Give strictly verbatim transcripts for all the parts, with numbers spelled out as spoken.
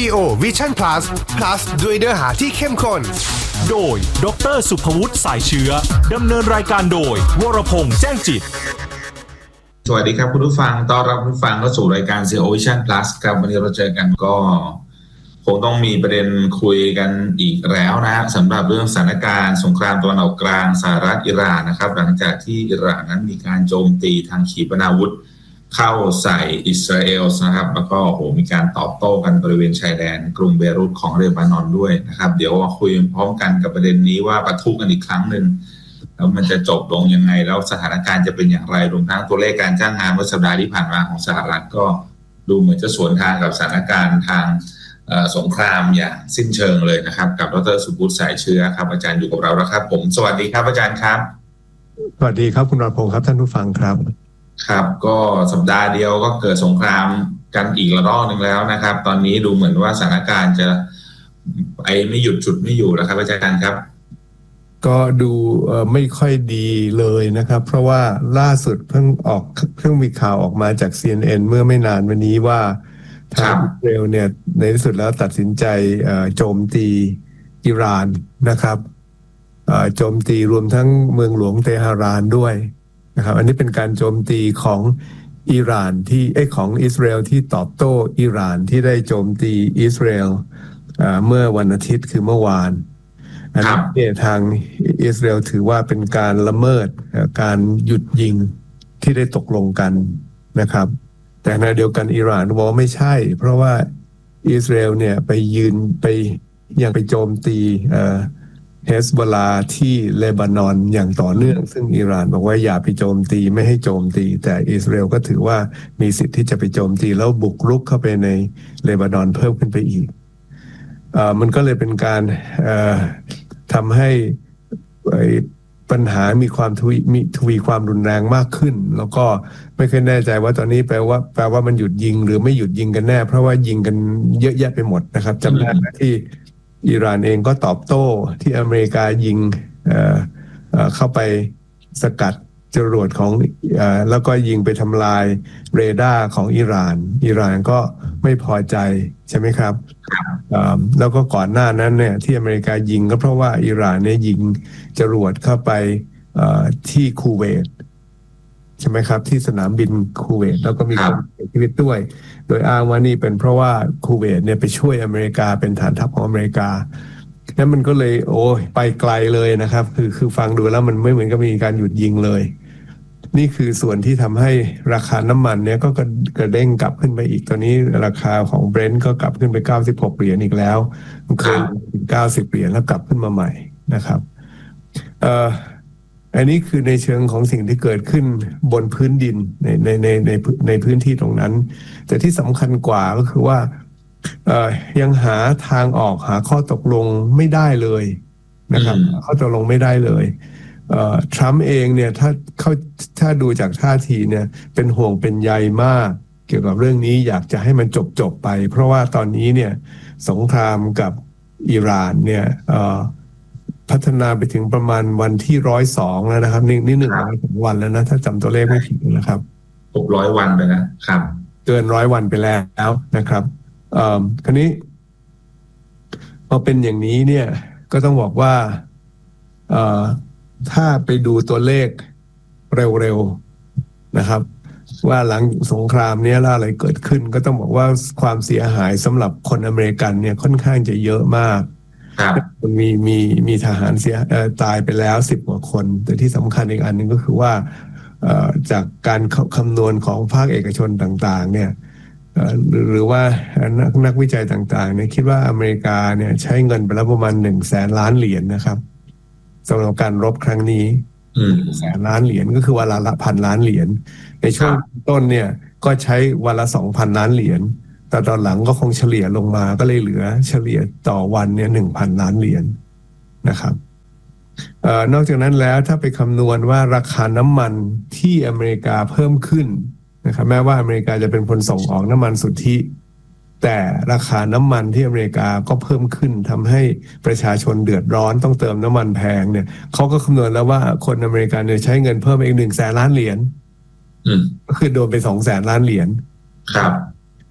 โอ Vision Plus Plus ด้วยเนื้อหาที่เข้มข้นโดยดร.สุภวุฒิสายเชื้อดำเนินรายการโดยวรพงษ์แจ้งจิตสวัสดีครับคุณผู้ฟังต้อนรับคุณผู้ฟังเข้าสู่รายการ ซี อี โอ Vision Plus ครับวันนี้เราเจอกันก็คงต้องมีประเด็นคุยกันอีกแล้วนะสำหรับเรื่องสถานการณ์สงครามตะวันออกกลางสหรัฐอิหร่านนะครับหลังจากที่อิหร่านนั้นมีการโจมตีทางขีปนาวุธเข้าใส่อิสราเอลนะครับแล้วก็โหมีการตอบโต้กันบริเวณชายแดนกรุงเบรุตของเลบานอนด้วยนะครับเดี๋ยวมาคุยพร้อมกันกับประเด็นนี้ว่าปะทุกันอีกครั้งหนึ่งแล้วมันจะจบลงยังไงแล้วสถานการณ์จะเป็นอย่างไรรวมทั้งตัวเลขการจ้างงานเมื่อสัปดาห์ที่ผ่านมาของสหรัฐก็ดูเหมือนจะสวนทางกับสถานการณ์ทางสงครามอย่างสิ้นเชิงเลยนะครับกับดร.สุภวุฒิสายเชื้อครับอาจารย์อยู่กับเราแล้วครับผมสวัสดีครับอาจารย์ครับสวัสดีครับคุณวรพงศ์ครับท่านผู้ฟังครับครับก็สัปดาห์เดียวก็เกิดสงครามกันอีกระลอกนึงแล้วนะครับตอนนี้ดูเหมือนว่าสถานการณ์จะไปไม่หยุดจุดไม่อยู่แล้วครับอาจารย์ครับก็ดูไม่ค่อยดีเลยนะครับเพราะว่าล่าสุดเพิ่งออกเพิ่งมีข่าวออกมาจาก ซี เอ็น เอ็น เมื่อไม่นานวันนี้ว่าทางอิสราเอลเนี่ยในที่สุดแล้วตัดสินใจโจมตีอิหร่านนะครับโจมตีรวมทั้งเมืองหลวงเตหะรานด้วยนะครับอันนี้เป็นการโจมตีของอิหร่านที่เอ้ของอิสราเอลที่ตอบโต้อิหร่านที่ได้โจมตีอิสราเอลเมื่อวันอาทิตย์คือเมื่อวานอันนี้เนี่ยทางอิสราเอลถือว่าเป็นการละเมิดการหยุดยิงที่ได้ตกลงกันนะครับแต่ในเดียวกันอิหร่านบอกว่าไม่ใช่เพราะว่าอิสราเอลเนี่ยไปยืนไปยังไปโจมตีเอ่อเฮสบอลาที่เลบานอนอย่างต่อเนื่องซึ่งอิหร่านบอกว่าอย่าไปโจมตีไม่ให้โจมตีแต่อิสราเอลก็ถือว่ามีสิทธิ์ที่จะไปโจมตีแล้วบุกรุกเข้าไปในเลบานอนเพิ่มขึ้นไปอีกเอ่อมันก็เลยเป็นการเอ่อทำให้ปัญหามีความทวีมีทวีความรุนแรงมากขึ้นแล้วก็ไม่เคยแน่ใจว่าตอนนี้แปลว่าแปลว่ามันหยุดยิงหรือไม่หยุดยิงกันแน่เพราะว่ายิงกันเยอะแยะไปหมดนะครับจำได้ที่อิหร่านเองก็ตอบโต้ที่อเมริกายิงเอ่อเอ่อเข้าไปสกัดจรวดของเอ่อแล้วก็ยิงไปทำลายเรดาร์ของอิหร่านอิหร่านก็ไม่พอใจใช่ไหมครับแล้วก็ก่อนหน้านั้นเนี่ยที่อเมริกายิงก็เพราะว่าอิหร่านเนี่ยยิงจรวดเข้าไปที่คูเวตใช่ไหมครับที่สนามบินคูเวตแล้วก็มีคนเสียชีวิตด้วยโดยอ้างว่านี่เป็นเพราะว่าคูเวตเนี่ยไปช่วยอเมริกาเป็นฐานทัพของอเมริกาแล้วมันก็เลยโอ้ยไปไกลเลยนะครับคือคือฟังดูแล้วมันไม่เหมือนกับมีการหยุดยิงเลยนี่คือส่วนที่ทำให้ราคาน้ำมันเนี่ยก็กระเด้งกลับขึ้นไปอีกตอนนี้ราคาของเบรนท์ก็กลับขึ้นไปเก้าสิบหกเหรียญอีกแล้วมันเคยถึงเก้าสิบเหรียญแล้วกลับขึ้นมาใหม่นะครับเอ่ออันนี้คือในเชิงของสิ่งที่เกิดขึ้นบนพื้นดินในในในในในพื้นที่ตรงนั้นแต่ที่สำคัญกว่าก็คือว่าเอ่อยังหาทางออกหาข้อตกลงไม่ได้เลยนะครับข้อตกลงไม่ได้เลยเอ่อทรัมป์เองเนี่ยถ้าเขาถ้าดูจากท่าทีเนี่ยเป็นห่วงเป็นใยมากเกี่ยวกับเรื่องนี้อยากจะให้มันจบจบไปเพราะว่าตอนนี้เนี่ยสงครามกับอิหร่านเนี่ยเอ่อพัฒนาไปถึงประมาณวันที่ร้อยสองแล้วนะครับนี่นี่หนึ่งร้อยวันแล้วนะถ้าจำตัวเลขไม่ผิดนะครับหกร้อยวันไปนะครับเกินร้อยวันไปแล้วนะครับเอ่อคราวนี้พอเป็นอย่างนี้เนี่ยก็ต้องบอกว่าเอ่อถ้าไปดูตัวเลขเร็วๆนะครับว่าหลังสงครามนี้แล้วอะไรเกิดขึ้นก็ต้องบอกว่าความเสียหายสำหรับคนอเมริกันเนี่ยค่อนข้างจะเยอะมากมีมีมีทหารเสียตายไปแล้วสิบกว่าคนแต่ที่สำคัญอีกอันหนึ่งก็คือว่าจากการคำนวณของภาคเอกชนต่างๆเนี่ยหรือว่านักนักวิจัยต่างๆเนี่ยคิดว่าอเมริกาเนี่ยใช้เงินไปแล้วประมาณหนึ่งแสนล้านเหรียญนะครับสำหรับการรบครั้งนี้แสนล้านเหรียญก็คือวันละพันล้านเหรียญในช่วงต้นเนี่ยก็ใช้วันละสองพันล้านเหรียญแต่ตอนหลังก็คงเฉลี่ยลงมาก็เลยเหลือเฉลี่ยต่อวันเนี่ยหนึ่งพันล้านเหรียญนะครับเอ่อนอกจากนั้นแล้วถ้าไปคำนวณว่าราคาน้ำมันที่อเมริกาเพิ่มขึ้นนะครับแม้ว่าอเมริกาจะเป็นคนส่งออกน้ำมันสุทธิแต่ราคาน้ำมันที่อเมริกาก็เพิ่มขึ้นทำให้ประชาชนเดือดร้อนต้องเติมน้ำมันแพงเนี่ยเขาก็คำนวณแล้วว่าคนอเมริกันเนี่ยใช้เงินเพิ่มอีกหนึ่งแสนล้านเหรียญก็คือโดนไปสองแสนล้านเหรียญครับ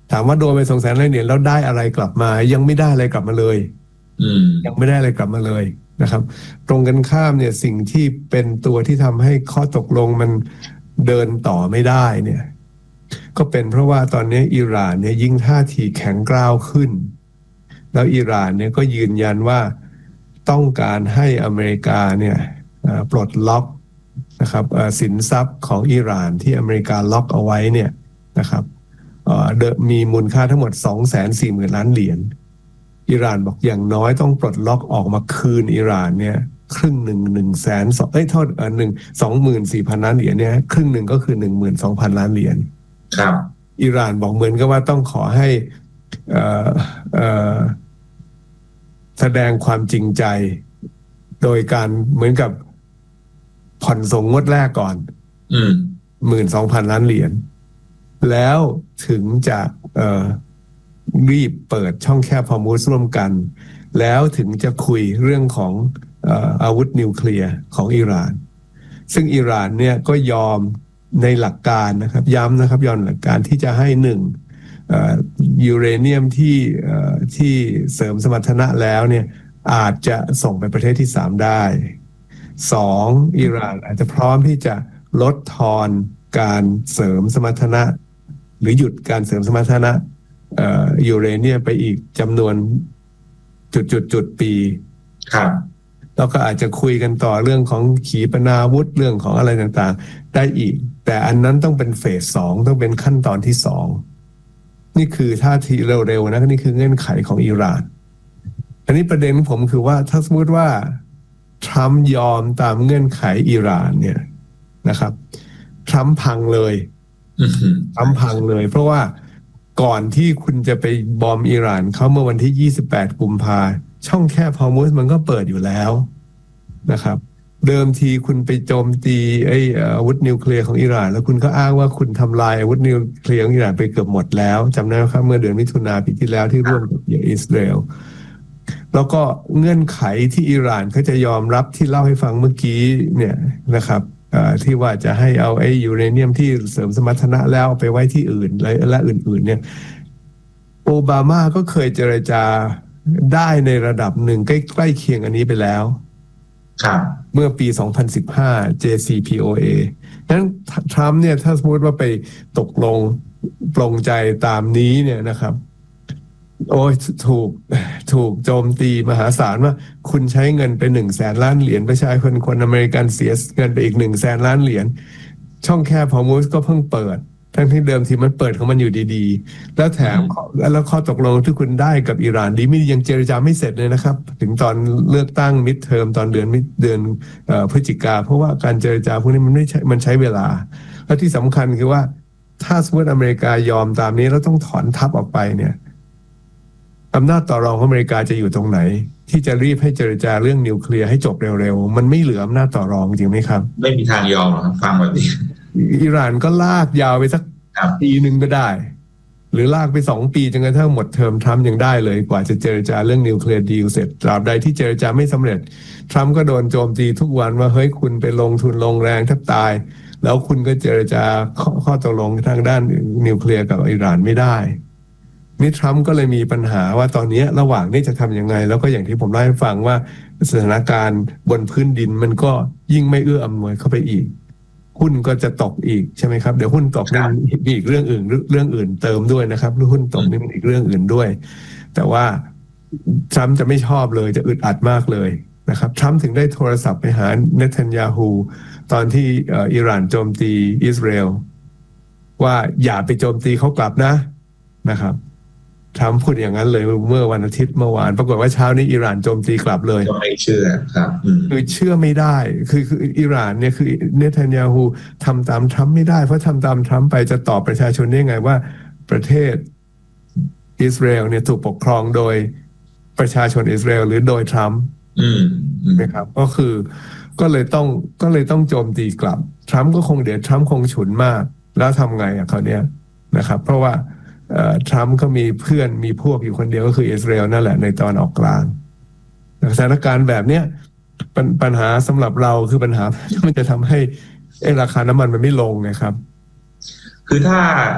ถามว่าโดนไปสองแสนล้านเหรียญแล้วได้อะไรกลับมายังไม่ได้อะไรกลับมาเลยยังไม่ได้อะไรกลับมาเลยนะครับตรงกันข้ามเนี่ยสิ่งที่เป็นตัวที่ทำให้ข้อตกลงมันเดินต่อไม่ได้เนี่ยก็เป็นเพราะว่าตอนนี้อิหร่านเนี่ยยิ่งท่าทีแข็งกร้าวขึ้นแล้วอิหร่านเนี่ยก็ยืนยันว่าต้องการให้อเมริกาเนี่ยปลดล็อกนะครับสินทรัพย์ของอิหร่านที่อเมริกาล็อกเอาไว้เนี่ยนะครับมีมูลค่าทั้งหมด สองแสนสี่หมื่น ล้านเหรียญอิหร่านบอกอย่างน้อยต้องปลดล็อกออกมาคืนอิหร่านเนี่ยครึ่งหนึ่งหนึ่งแสนสองเอ้ยโทษเออหนึ่งสองหมื่นสี่พันล้านเหรียญเนี่ยครึ่งหนึ่งก็คือหนึ่งหมื่นสองพันล้านเหรียญครับอิหร่านบอกเหมือนกับว่าต้องขอให้เอ่อเอ่อแสดงความจริงใจโดยการเหมือนกับผ่อนส่งงวดแรกก่อนอืมหมื่นสองพันล้านเหรียญแล้วถึงจะเอ่อรีบเปิดช่องแคบฮอร์มุซร่วมกันแล้วถึงจะคุยเรื่องของเอ่ออาวุธนิวเคลียร์ของอิหร่านซึ่งอิหร่านเนี่ยก็ยอมในหลักการนะครับย้ำนะครับยอมหลักการที่จะให้หนึ่งยูเรเนียมที่ที่เสริมสมรรถนะแล้วเนี่ยอาจจะส่งไปประเทศที่สามได้สองอิหร่านอาจจะพร้อมที่จะลดทอนการเสริมสมรรถนะหรือหยุดการเสริมสมรรถนะยูเรเนียมไปอีกจำนวนจุดจุดจุดปีครับแล้วก็อาจจะคุยกันต่อเรื่องของขีปนาวุธเรื่องของอะไรต่างๆได้อีกแต่อันนั้นต้องเป็นเฟสสองต้องเป็นขั้นตอนที่สองนี่คือท่าทีเร็วๆนะนี่คือเงื่อนไขของอิหร่านอันนี้ประเด็นของผมคือว่าถ้าสมมติว่าทรัมป์ยอมตามเงื่อนไขอิหร่านเนี่ยนะครับทรัมป์พังเลยทรัมป์พังเลยเพราะว่าก่อนที่คุณจะไปบอมอิหร่านเขาเมื่อวันที่ยี่สิบแปดกุมภาพันธ์ช่องแคบฮอร์มุซมันก็เปิดอยู่แล้วนะครับเดิมทีคุณไปโจมตีไอ้อาวุธนิวเคลียร์ของอิหร่านแล้วคุณก็อ้างว่าคุณทำลายอาวุธนิวเคลียร์ของอิหร่านไปเกือบหมดแล้วจำได้ไหมครับเมื่อเดือนมิถุนาปีที่แล้วที่ร่วมกับอิสราเอลแล้วก็เงื่อนไขที่อิหร่านเขาจะยอมรับที่เล่าให้ฟังเมื่อกี้เนี่ยนะครับที่ว่าจะให้เอาไอ้ยูเรเนียมที่เสริมสมรรถนะแล้วไปไว้ที่อื่นและอื่นๆเนี่ยโอบามาก็เคยเจรจาได้ในระดับหนึ่งใกล้ๆเคียงอันนี้ไปแล้วเมื่อปีสองพันสิบห้า เจ ซี พี โอ เอ นั้นทรัมป์เนี่ยถ้าสมมติว่าไปตกลงปลงใจตามนี้เนี่ยนะครับโอ้ยถูกถูกโจมตีมหาศาลว่าคุณใช้เงินไปหนึ่งแสนล้านเหรียญประชาชนคนอเมริกันเสียเงินไปอีกหนึ่งแสนล้านเหรียญช่องแคบฮอร์มุซก็เพิ่งเปิดทั้งที่เดิมทีมันเปิดของมันอยู่ดีๆแล้วแถมแล้วข้อตกลงที่คุณได้กับอิหร่านดีไม่ยังเจรจาไม่เสร็จเลยนะครับถึงตอนเลือกตั้งมิดเทอมตอนเดือนเดือนพฤศจิกาเพราะว่าการเจรจาพวกนี้มันไม่ใช่มันใช้เวลาแล้วที่สำคัญคือว่าถ้าสมมติอเมริกายอมตามนี้แล้วต้องถอนทัพออกไปเนี่ยอำนาจต่อรองของอเมริกาจะอยู่ตรงไหนที่จะรีบให้เจรจาเรื่องนิวเคลียร์ให้จบเร็วๆมันไม่เหลืออำนาจต่อรองจริงไหมครับไม่มีทางยอมหรอกฟังแบบนี้อิหร่านก็ลากยาวไปสักปีหนึ่งก็ได้หรือลากไปสองปีจนกระทั่งหมดเทอมทรัมป์ยังได้เลยกว่าจะเจรจาเรื่องนิวเคลียร์ดีลเสร็จตราบใดที่เจรจาไม่สำเร็จทรัมป์ก็โดนโจมตีทุกวันว่าเฮ้ยคุณไปลงทุนลงแรงแทบตายแล้วคุณก็เจรจาข้อตกลงทางด้านนิวเคลียร์กับอิหร่านไม่ได้นี่ทรัมป์ก็เลยมีปัญหาว่าตอนนี้ระหว่างนี้จะทำยังไงแล้วก็อย่างที่ผมเล่าให้ฟังว่าสถานการณ์บนพื้นดินมันก็ยิ่งไม่เอื้ออำนวยเข้าไปอีกหุ้นก็จะตกอีกใช่ไหมครับเดี๋ยวหุ้นตกนี่มีอีกเรื่องอื่นเรื่องอื่นเติมด้วยนะครับหรือหุ้นตกนี่มันอีกเรื่องอื่นด้วยแต่ว่าทรัมป์จะไม่ชอบเลยจะอึดอัดมากเลยนะครับทรัมป์ถึงได้โทรศัพท์ไปหาเนทันยาฮูตอนที่อิหร่านโจมตีอิสราเอลว่าอย่าไปโจมตีเขากลับนะนะครับทรัมป์พูดอย่างนั้นเลยเมื่อวันอาทิตย์เมื่อวานปรากฏว่าเช้านี้อิหร่านโจมตีกลับเลยไม่เชื่อครับคือเชื่อไม่ได้คือคืออิหร่านเนี่ยคือเนทันยาฮูทำตามทรัมป์ไม่ได้เพราะทำตามทรัมป์ไปจะตอบประชาชนได้ไงว่าประเทศอิสราเอลเนี่ยถูกปกครองโดยประชาชนอิสราเอลหรือโดยทรัมป์นะครับก็คือก็เลยต้องก็เลยต้องโจมตีกลับทรัมป์ก็คงเดี๋ยวทรัมป์คงฉุนมากแล้วทำไงอ่ะเขาเนี้ยนะครับเพราะว่าทรัมป์ก็มีเพื่อนมีพวกอยู่คนเดียวก็คืออิสราเอลนั่นแหละในตอนออกกลางสถานการณ์แบบเนี้ยปัญหาสำหรับเราคือปัญหามันจะทำให้ราคาน้ำมันมันไม่ลงนะครับคือถ้า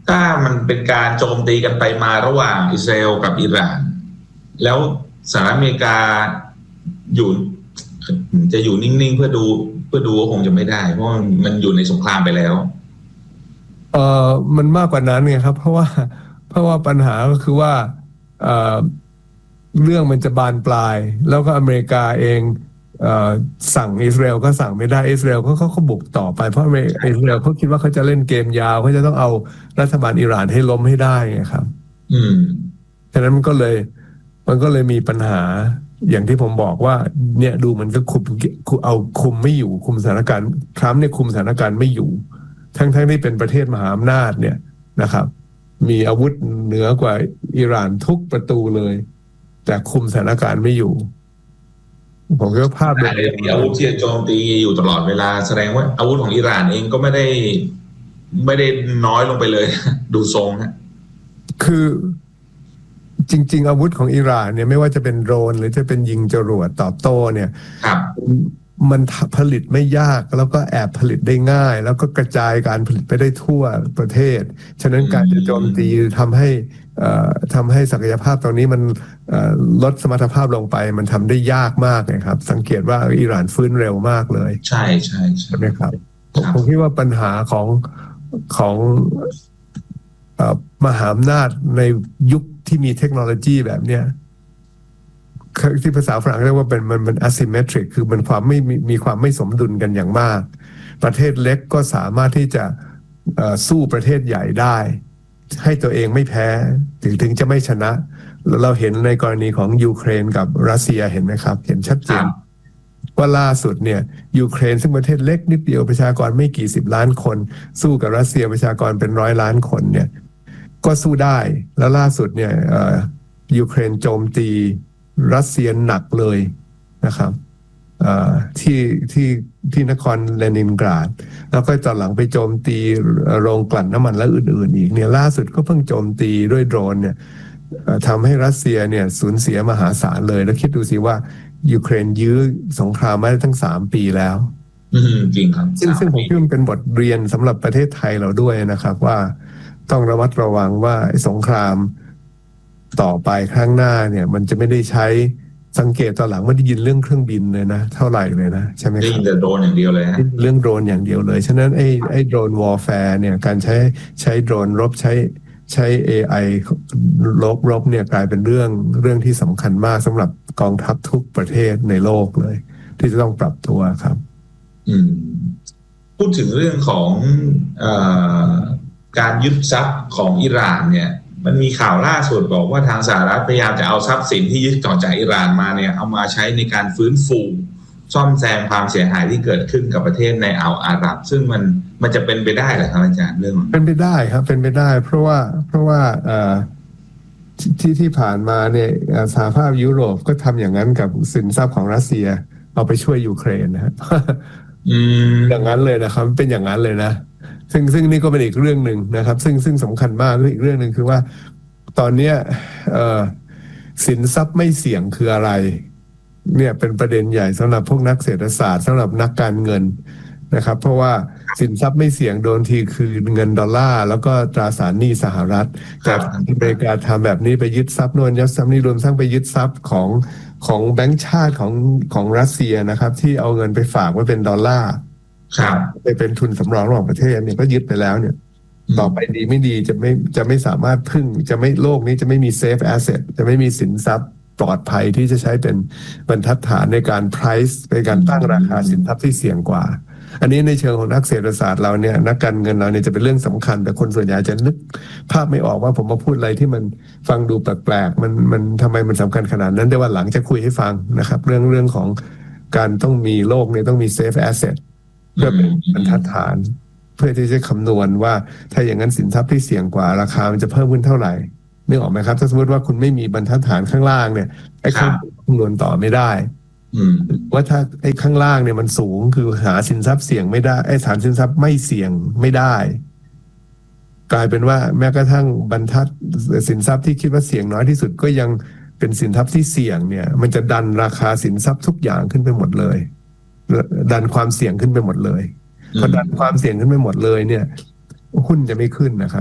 ถ้ามันเป็นการโจมตีกันไปมาระหว่างอิสราเอลกับอิหร่านแล้วสหรัฐอเมริกาอยู่จะอยู่นิ่งๆเพื่อดูเพื่อดูก็คงจะไม่ได้เพราะมันอยู่ในสงครามไปแล้วเออมันมากกว่านั้นไงครับเพราะว่าเพราะว่าปัญหาก็คือว่าเอ่อเรื่องมันจะบานปลายแล้วก็อเมริกาเองเอ่อสั่งอิสราเอลก็สั่งไม่ได้อิสราเอลเขาเขาบุกต่อไปเพราะอิสราเอลเขาคิดว่าเขาจะเล่นเกมยาวเขาจะต้องเอารัฐบาลอิหร่านให้ล้มให้ได้ไงครับอืมฉะนั้นมันก็เลยมันก็เลยมีปัญหาอย่างที่ผมบอกว่าเนี่ยดูมันก็คุมเอาคุมไม่อยู่คุมสถานการณ์ทรัมป์เนี่ยคุมสถานการณ์ไม่อยู่ทั้งๆ ท, ที่เป็นประเทศมหาอำนาจเนี่ยนะครับมีอาวุธเหนือกว่าอิหร่านทุกประตูเลยแต่คุมสถานการณ์ไม่อยู่ผมก็ภาพเลยมีอาวุธที่จะโจมตีอยู่ตลอดเวลาแสดงว่าอาวุธของอิหร่านเองก็ไม่ได้ไม่ได้น้อยลงไปเลยดูทรงนะคือจริงๆอาวุธของอิหร่านเนี่ยไม่ว่าจะเป็นโดรนหรือจะเป็นยิงจรวดตอบโต้เนี่ยมันผลิตไม่ยากแล้วก็แอบผลิตได้ง่ายแล้วก็กระจายการผลิตไปได้ทั่วประเทศฉะนั้นการจะโจมตีทำให้ทำให้ศักยภาพตรงนี้มันลดสมรรถภาพลงไปมันทำได้ยากมากนะครับสังเกตว่าอิหร่านฟื้นเร็วมากเลยใช่ใช่ใช่ไหมครับผมคิดว่าปัญหาของของมหาอำนาจในยุคที่มีเทคโนโลยีแบบเนี้ยที่ภาษาฝรั่งเรียกว่าเป็นมันมัน asymmetric คือมันความไม่มีมีความไม่สมดุลกันอย่างมากประเทศเล็กก็สามารถที่จะสู้ประเทศใหญ่ได้ให้ตัวเองไม่แพ้ถึงถึงจะไม่ชนะเราเห็นในกรณีของยูเครนกับรัสเซียเห็นไหมครับเห็นชัดเจนว่าล่าสุดเนี่ยยูเครนซึ่งประเทศเล็กนิดเดียวประชากรไม่กี่สิบล้านคนสู้กับรัสเซียประชากรเป็นร้อยล้านคนเนี่ยก็สู้ได้แล้วล่าสุดเนี่ยยูเครนโจมตีรัสเซียหนักเลยนะครับที่ที่ที่นครเลนินกราดแล้วก็ตอนหลังไปโจมตีโรงกลั่นน้ำมันและอื่นๆอีกเนี่ยล่าสุดก็เพิ่งโจมตีด้วยโดรนเนี่ยทำให้รัสเซียเนี่ยสูญเสียมหาศาลเลยแล้วคิดดูสิว่ายูเครนยื้อสงครามมาได้ทั้งสามปีแล้วจริงครับซึ่งซึ่งผมคิดว่าเป็นบทเรียนสำหรับประเทศไทยเราด้วยนะครับว่าต้องระมัดระวังว่าสงครามต่อไปครั้งหน้าเนี่ยมันจะไม่ได้ใช้สังเกตตอนหลังไม่ได้ยินเรื่องเครื่องบินเลยนะเท่าไหร่เลยนะใช่ไหมครับได้ยินแต่โดรนอย่างเดียวเลยฮะเรื่องโดรนอย่างเดียวเลยฉะนั้นไอ้ไอ้โดรนวอร์แฟร์เนี่ยการใช้ใช้โดรนรบใช้ใช้ เอ ไอ ลบรบเนี่ยกลายเป็นเรื่องเรื่องที่สำคัญมากสำหรับกองทัพทุกประเทศในโลกเลยที่จะต้องปรับตัวครับอืมพูดถึงเรื่องของเอ่อการยึดทรัพย์ของอิหร่านเนี่ยมันมีข่าวล่าสุดบอกว่าทางสหรัฐพยายามจะเอาทรัพย์สินที่ยึดต่อจากอิหร่านมาเนี่ยเอามาใช้ในการฟื้นฟูซ่อมแซมความเสียหายที่เกิดขึ้นกับประเทศในอ่าวอาหรับซึ่งมันมันจะเป็นไปได้เหรอครับอาจารย์เรื่องเป็นไปได้ครับเป็นไปได้เพราะว่าเพราะว่าเอ่อที่ที่ผ่านมาเนี่ยสหภาพยุโรปก็ทำอย่างนั้นกับสินทรัพย์ของรัสเซียเอาไปช่วยยูเครนนะฮะอย่างนั้นเลยนะครับเป็นอย่างนั้นเลยนะซึ่งซึ่งนี่ก็เป็นอีกเรื่องหนึ่งนะครับซึ่งซึ่งสำคัญมากอีกเรื่องหนึ่งคือว่าตอนนี้สินทรัพย์ไม่เสี่ยงคืออะไรเนี่ยเป็นประเด็นใหญ่สำหรับพวกนักเศรษฐศาสตร์สำหรับนักการเงินนะครับเพราะว่าสินทรัพย์ไม่เสี่ยงโดนทีคือเงินดอลลาร์แล้วก็ตราสารหนี้สหรัฐแต่อเมริกาทำแบบนี้ไปยึดทรัพย์โน่นยึดทรัพย์นี่รวมทั้งไปยึดทรัพย์ของของแบงก์ชาติของของรัสเซียนะครับที่เอาเงินไปฝากไว้เป็นดอลลาร์ไปเป็นทุนสำรองระหว่างประเทศเนี่ยก็ยึดไปแล้วเนี่ยต่อไปดีไม่ดีจะไม่จะไม่สามารถพึ่งจะไม่โลกนี้จะไม่มีเซฟแอสเซทจะไม่มีสินทรัพย์ปลอดภัยที่จะใช้เป็นบรรทัดฐานในการ price ในการตั้งราคาสินทรัพย์ที่เสี่ยงกว่าอันนี้ในเชิงของนักเศรษฐศาสตร์เราเนี่ยนักการเงินเราเนี่ยจะเป็นเรื่องสำคัญแต่คนส่วนใหญ่จะนึกภาพไม่ออกว่าผมมาพูดอะไรที่มันฟังดูแปลกๆมันมันทำไมมันสำคัญขนาดนั้นแต่ว่าหลังจะคุยให้ฟังนะครับเรื่องเรื่องของการต้องมีโลกเนี่ยต้องมี safe asset เพื่อเป็นบรรทัดฐานเพื่อที่จะคำนวณว่าถ้าอย่างนั้นสินทรัพย์ที่เสี่ยงกว่าราคามันจะเพิ่มขึ้นเท่าไหร่นึกออกไหมครับถ้าสมมติว่าคุณไม่มีบรรทัดฐานข้างล่างเนี่ยไอ้ข้างคำนวณต่อไม่ได้ว่าถ้าไอ้ข้างล่างเนี่ยมันสูงคือหาสินทรัพย์เสี่ยงไม่ได้ไอ้ฐานสินทรัพย์ไม่เสี่ยงไม่ได้กลายเป็นว่าแม้กระทั่งบรรทัดสินทรัพย์ที่คิดว่าเสี่ยงน้อยที่สุดก็ยังเป็นสินทรัพย์ที่เสี่ยงเนี่ยมันจะดันราคาสินทรัพย์ทุกอย่างขึ้นไปหมดเลยดันความเสี่ยงขึ้นไปหมดเลยพอดันความเสี่ยงขึ้นไปหมดเลยเนี่ยหุ้นจะไม่ขึ้นนะครับ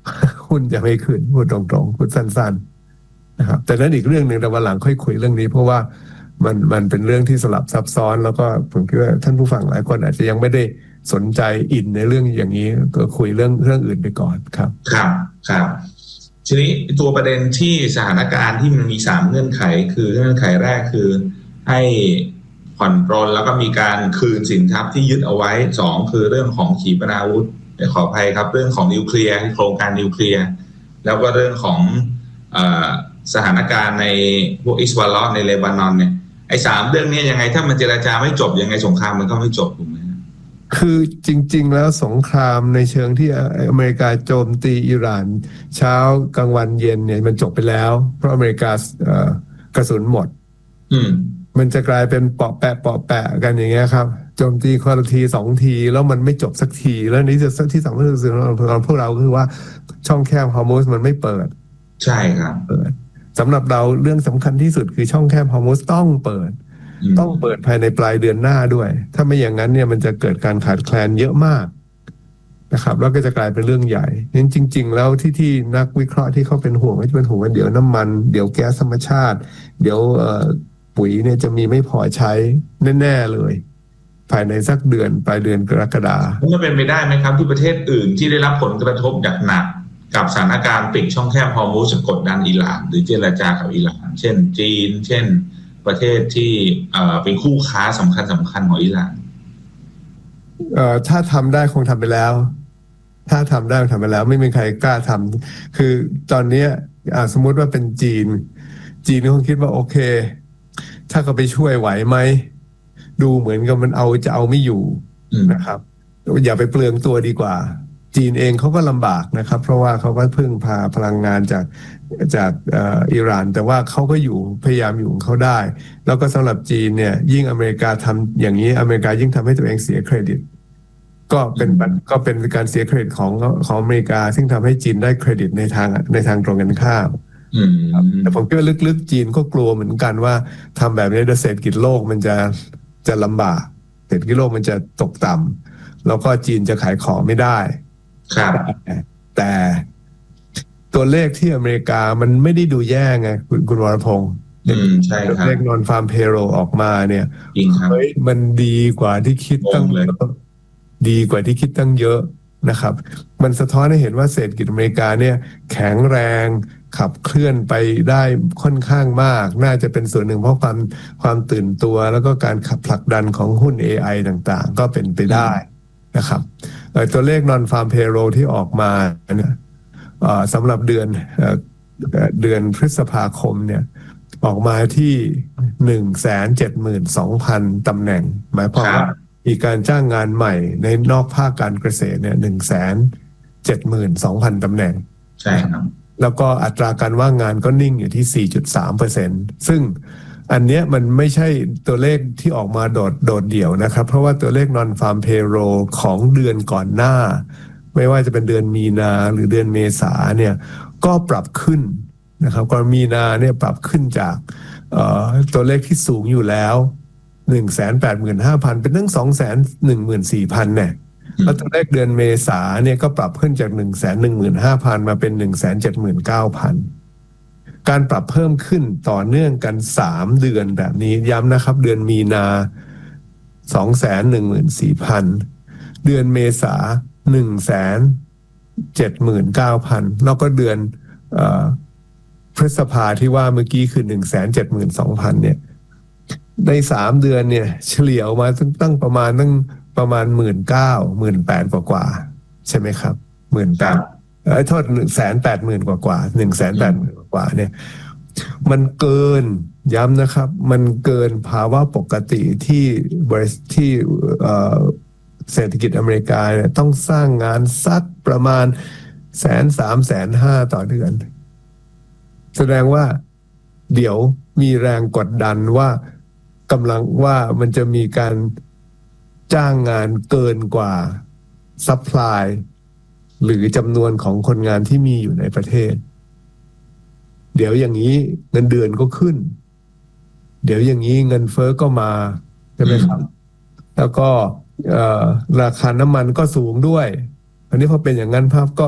หุ้นจะไม่ขึ้นพูดตรงๆพูดสั้นๆนะครับแต่นั้นอีกเรื่องหนึ่งแต่วันหลังค่อยคุยเรื่องนี้เพราะว่ามันมันเป็นเรื่องที่สลับซับซ้อนแล้วก็ผมคิดว่าท่านผู้ฟังหลายคนอาจจะยังไม่ได้สนใจอินในเรื่องอย่างนี้ก็คุยเรื่องเรื่องอื่นไปก่อนครับครับครับทีนี้ตัวประเด็นที่สถานการณ์ที่มันมีสามเงื่อนไขคือเงื่อนไขแรกคือให้ผ่อนปรนแล้วก็มีการคืนสินทรัพย์ที่ยึดเอาไว้สองคือเรื่องของขีปนาวุธขออภัยครับเรื่องของนิวเคลียร์โครงการนิวเคลียร์แล้วก็เรื่องของเอ่อสถานการณ์ในพวกอิสราเอลในเลบานอนเนี่ยไอ้สามเรื่องนี้ยังไงถ้ามันเจรจาไม่จบยังไงสงครามมันก็ไม่จบถูกไหมคือจริงๆแล้วสงครามในเชิงที่อเมริกาโจมตีอิหร่านเช้ากลางวันเย็นเนี่ยมันจบไปแล้วเพราะอเมริกากระสุนหมดอืมมันจะกลายเป็นเปาะแปะเปาะแปะกันอย่างเงี้ยครับโจมตีคนละทีสองทีแล้วมันไม่จบสักทีแล้วนี้จะที่สองก็คือเราพวกเราคือว่าช่องแคบฮอร์โมสมันไม่เปิดใช่ครับเปิดสำหรับเราเรื่องสำคัญที่สุดคือช่องแคบฮอร์โมสต้องเปิดต้องเปิดภายในปลายเดือนหน้าด้วยถ้าไม่อย่างนั้นเนี่ยมันจะเกิดการขาดแคลนเยอะมากนะครับแล้วก็จะกลายเป็นเรื่องใหญ่นั้นจริงๆแล้วที่ที่นักวิเคราะห์ที่เขาเป็นห่วงก็จะเป็นห่วงว่าเดี๋ยวน้ำมันเดี๋ยวแก๊สธรรมชาติเดี๋ยวปุ๋ยเนี่ยจะมีไม่พอใช้แน่ๆเลยภายในสักเดือนปลายเดือนกรกฎาคมมันเป็นไปได้ไหมครับที่ประเทศอื่นที่ได้รับผลกระทบหนักๆกับสถานการณ์ปิดช่องแคบฮอร์โมสกดดันอิหร่านหรือเจรจากับอิหร่านเช่นจีนเช่นประเทศที่เป็นคู่ค้าสำคัญสำคัญของอิหร่านเอ่อถ้าทำได้คงทำไปแล้วถ้าทำได้ทำไปแล้วไม่มีใครกล้าทำคือตอนนี้สมมุติว่าเป็นจีนจีนคงคิดว่าโอเคถ้าเขาไปช่วยไหวไหมดูเหมือนกับมันเอาจะเอาไม่อยู่นะครับอย่าไปเปลืองตัวดีกว่าจีนเองเขาก็ลำบากนะครับเพราะว่าเขาก็พึ่งพาพลังงานจากจากอิหร่านแต่ว่าเขาก็อยู่พยายามอยู่ของเขาได้แล้วก็สำหรับจีนเนี่ยยิ่งอเมริกาทำอย่างนี้อเมริกายิ่งทำให้ตัวเองเสียเครดิตก็เป็นก็เป็นการเสียเครดิตของของอเมริกาซึ่งทำให้จีนได้เครดิตในทางในทางตรงกันข้ามแต่ผมคิดว่าลึกๆจีนก็กลัวเหมือนกันว่าทำแบบนี้เศรษฐกิจโลกมันจะจะลำบากเศรษฐกิจโลกมันจะตกต่ำแล้วก็จีนจะขายของไม่ได้ครับแต่ตัวเลขที่อเมริกามันไม่ได้ดูแย่ไงคุณคุณวรพงศ์ใช่ครับเลขนอนฟาร์มเพโรออกมาเนี่ยเฮ้ยมันดีกว่าที่คิดตั้งเยอะดีกว่าที่คิดตั้งเยอะนะครับมันสะท้อนให้เห็นว่าเศรษฐกิจอเมริกาเนี่ยแข็งแรงขับเคลื่อนไปได้ค่อนข้างมากน่าจะเป็นส่วนหนึ่งเพราะความความตื่นตัวแล้วก็การขับผลักดันของหุ้น เอ ไอ ต่างๆก็เป็นไปได้นะครับตัวเลข non-farm payroll ที่ออกมาเนี่ยสำหรับเดือนเดือนพฤษภาคมเนี่ยออกมาที่ หนึ่งแสนเจ็ดหมื่นสองพัน ตำแหน่งหมายความว่ามีการจ้างงานใหม่ในนอกภาคการเกษตรเนี่ย หนึ่งแสนเจ็ดหมื่นสองพัน ตำแหน่งใช่ครับแล้วก็อัตราการว่างงานก็นิ่งอยู่ที่ สี่จุดสามเปอร์เซ็นต์ ซึ่งอันเนี้ยมันไม่ใช่ตัวเลขที่ออกมาโดดโดดเดี่ยวนะครับเพราะว่าตัวเลข non-farm payroll ของเดือนก่อนหน้าไม่ว่าจะเป็นเดือนมีนาหรือเดือนเมษาเนี่ยก็ปรับขึ้นนะครับก่อนมีนาเนี่ยปรับขึ้นจากตัวเลขที่สูงอยู่แล้ว หนึ่งแสนแปดหมื่นห้าพัน เป็นตั้ง สองแสนหนึ่งหมื่นสี่พัน เนี่ยแล้วตัวเลขเดือนเมษาเนี่ยก็ปรับขึ้นจาก หนึ่งแสนหนึ่งหมื่นห้าพัน มาเป็น หนึ่งแสนเจ็ดหมื่นเก้าพัน การปรับเพิ่มขึ้นต่อเนื่องกันสามเดือนแบบนี้ย้ำนะครับเดือนมีนา สองแสนหนึ่งหมื่นสี่พัน เดือนเมษา หนึ่งแสนเจ็ดหมื่นเก้าพัน แล้วก็เดือนเอ่อพฤษภาที่ว่าเมื่อกี้คือ หนึ่งแสนเจ็ดหมื่นสองพัน เนี่ยในสามเดือนเนี่ยเฉลี่ยออกมาตั้งประมาณตั้งประมาณ หนึ่งหมื่นเก้าพัน หนึ่งหมื่นแปดพัน กว่าๆใช่ไหมครับ หนึ่งหมื่นแปดพัน เอ้ยโทษ หนึ่งแสนแปดหมื่น กว่าๆ หนึ่งแสนแปดหมื่น กว่าๆเนี่ยมันเกินย้ำนะครับมันเกินภาวะปกติที่บริษัทที่เอ่อเศรษฐกิจอเมริกาเนี่ยต้องสร้างงานสักประมาณแสนสามแสนห้าต่อเดือนแสดงว่าเดี๋ยวมีแรงกดดันว่ากำลังว่ามันจะมีการจ้างงานเกินกว่าซัพพลายหรือจำนวนของคนงานที่มีอยู่ในประเทศเดี๋ยวอย่างนี้เงินเดือนก็ขึ้นเดี๋ยวอย่างนี้เงินเฟ้อก็มาใช่ไหมครับแล้วก็ราคาน้ำมันก็สูงด้วยอันนี้พอเป็นอย่างนั้นภาพก็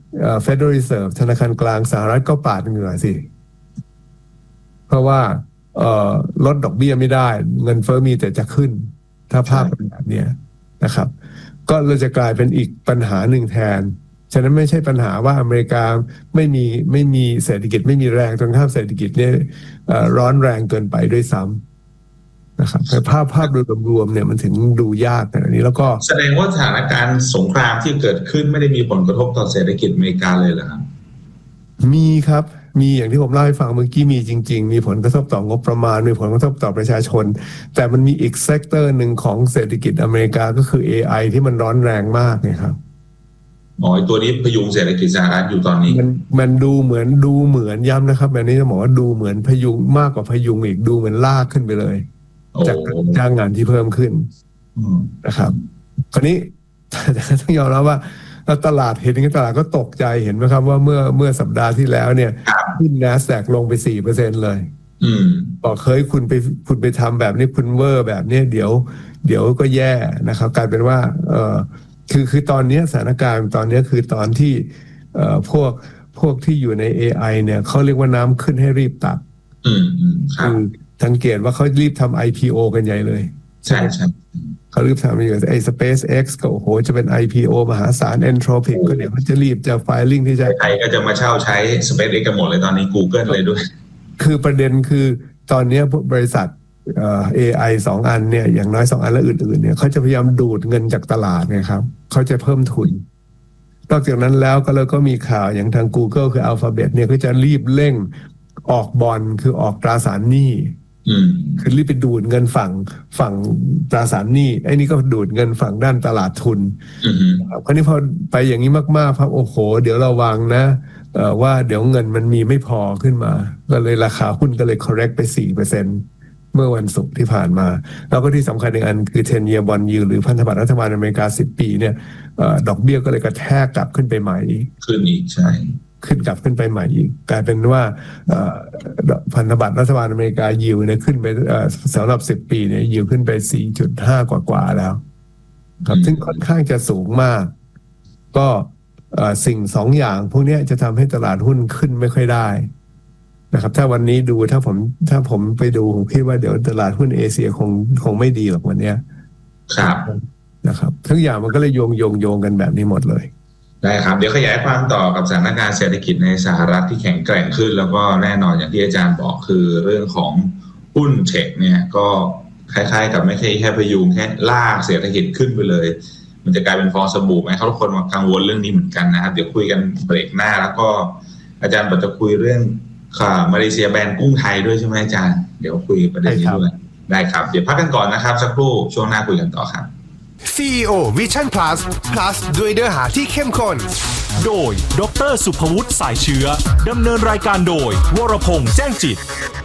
เอ่อ Federal Reserve ธนาคารกลางสหรัฐก็ปาดเหงื่อสิเพราะว่าเอ่อลดดอกเบี้ยไม่ได้เงินเฟ้อมีแต่จะขึ้นถ้าภาพเป็นแบบนี้นะครับก็เราจะกลายเป็นอีกปัญหาหนึ่งแทนฉะนั้นไม่ใช่ปัญหาว่าอเมริกาไม่มีไม่มีเศรษฐกิจไม่มีแรงตรงข้ามเศรษฐกิจเนี่ยร้อนแรงเกินไปด้วยซ้ำนะครับแต่ภาพภาพโดยรวมเนี่ยมันถึงดูยากแบบนี้แล้วก็แสดงว่าสถานการณ์สงครามที่เกิดขึ้นไม่ได้มีผลกระทบต่อเศรษฐกิจอเมริกาเลยเหรอครับมีครับมีอย่างที่ผมเล่าให้ฟังเมื่อกี้มีจริงๆมีผลกระทบต่องบประมาณมีผลกระทบต่อประชาชนแต่มันมีอีกเซกเตอร์หนึ่งของเศรษฐกิจอเมริกาก็คือ เอ ไอ ที่มันร้อนแรงมากไงครับอ๋อตัวนี้พยุงเศรษฐกิจสหรัฐอยู่ตอนนี้มันมันดูเหมือนดูเหมือนย้ำนะครับแบบนี้จะบอกว่าดูเหมือนพยุงมากกว่าพยุงอีกดูเหมือนลากขึ้นไปเลยจากจ้างงานที่เพิ่มขึ้นนะครับคราวนี้ต้องยอมรับว่าแล้วตลาดเห็นอย่างนี้ตลาดก็ตกใจเห็นไหมครับว่าเมื่อเมื่อสัปดาห์ที่แล้วเนี่ยขึ้น NASDAQ ลงไป สี่เปอร์เซ็นต์ เลยบอกเฮ้ยคุณไปคุณไปทำแบบนี้คุณเวอร์แบบนี้เดี๋ยวเดี๋ยวก็แย่นะครับกลายเป็นว่าเออคือคือตอนนี้สถานการณ์ตอนนี้คือตอนที่เอ่อพวกพวกที่อยู่ใน เอ ไอ เนี่ยเขาเรียกว่าน้ำขึ้นให้รีบตักคือสังเกตว่าเขารีบทำ ไอ พี โอ กันใหญ่เลยใช่ใช่เขารีบทำอยู่ไอ้ SpaceX ก็โอ้โหจะเป็น ไอ พี โอ มหาศาล Anthropic ก็เดี๋ยวเขาจะรีบจะ filing ที่จะใครก็จะมาเช่าใช้ SpaceX กันหมดเลยตอนนี้ Google เลยด้วยคือประเด็นคือตอนนี้บริษัทเอ่อ เอ ไอ สองอันเนี่ยอย่างน้อยสองอันและอื่นๆเนี่ยเขาจะพยายามดูดเงินจากตลาดไงครับเขาจะเพิ่มทุนนอกจากนั้นแล้วก็เลยก็มีข่าวอย่างทาง Google คือ Alphabet เนี่ยก็จะรีบเร่งออกบอนด์คือออกตราสารหนี้คือรีบไปดูดเงินฝั่งฝั่งตราสารหนี้ไอ้นี่ก็ดูดเงินฝั่งด้านตลาดทุนครับคราวนี้พอไปอย่างนี้มากๆครับโอ้โหเดี๋ยวระวังนะว่าเดี๋ยวเงินมันมีไม่พอขึ้นมาก็เลยราคาหุ้นก็เลย correct ไป สี่เปอร์เซ็นต์ เมื่อวันศุกร์ที่ผ่านมาแล้วก็ที่สำคัญอีกอันคือ ten year bond yield หรือพันธบัตรรัฐบาลอเมริกาสิบปีเนี่ยดอกเบี้ยก็เลยกระแทกกลับขึ้นไปใหม่ขึ้นอีกใช่ขึ้นกลับขึ้นไปใหม่อีกกลายเป็นว่าพันธบัตรรัฐบาลอเมริกายิวเนี่ยขึ้นไปสำหรับสิบปีเนี่ยยิวขึ้นไป สี่จุดห้า กว่าๆแล้วครับซึ่งค่อนข้างจะสูงมากก็สิ่งสองอย่างพวกนี้จะทำให้ตลาดหุ้นขึ้นไม่ค่อยได้นะครับถ้าวันนี้ดูถ้าผมถ้าผมไปดูผมคิดว่าเดี๋ยวตลาดหุ้นเอเชียคงคงไม่ดีหรอกวันนี้ครับนะครับทุกอย่างมันก็เลยโยงโยงโยงกันแบบนี้หมดเลยได้ครับเดี๋ยวขยายความต่อกับสถานการณ์เศรษฐกิจในสหรัฐที่แข็งแกร่งขึ้นแล้วก็แน่นอนอย่างที่อาจารย์บอกคือเรื่องของหุ้นเทคเนี่ยก็คล้ายๆกับไม่ใช่แค่พยุงแค่ลากเศรษฐกิจขึ้นไปเลยมันจะกลายเป็นฟองสบู่ไหมเขาทุกคนมากังวลเรื่องนี้เหมือนกันนะครับเดี๋ยวคุยกันเบรกหน้าแล้วก็อาจารย์บอกจะคุยเรื่องค่ะมาเลเซียแบนกุ้งไทยด้วยใช่ไหมอาจารย์เดี๋ยวคุยประเด็นนี้ด้วยได้ครับเดี๋ยวพักกันก่อนนะครับสักครู่ช่วงหน้าคุยกันต่อครับซี อี โอ Vision Plus Plus ด้วยเนื้อหาที่เข้มข้นโดยดร.สุภวุฒิสายเชื้อดำเนินรายการโดยวรพงษ์แจ้งจิต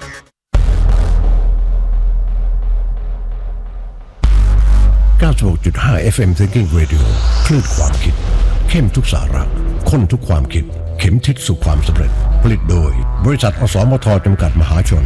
เก้าสิบหกจุดห้า เอฟ เอ็ม Thinking Radio คลื่นความคิดเข้มทุกสาระข้นทุกความคิดเข็มทิศสู่ความสำเร็จผลิตโดยบริษัทอสมทจำกัดมหาชน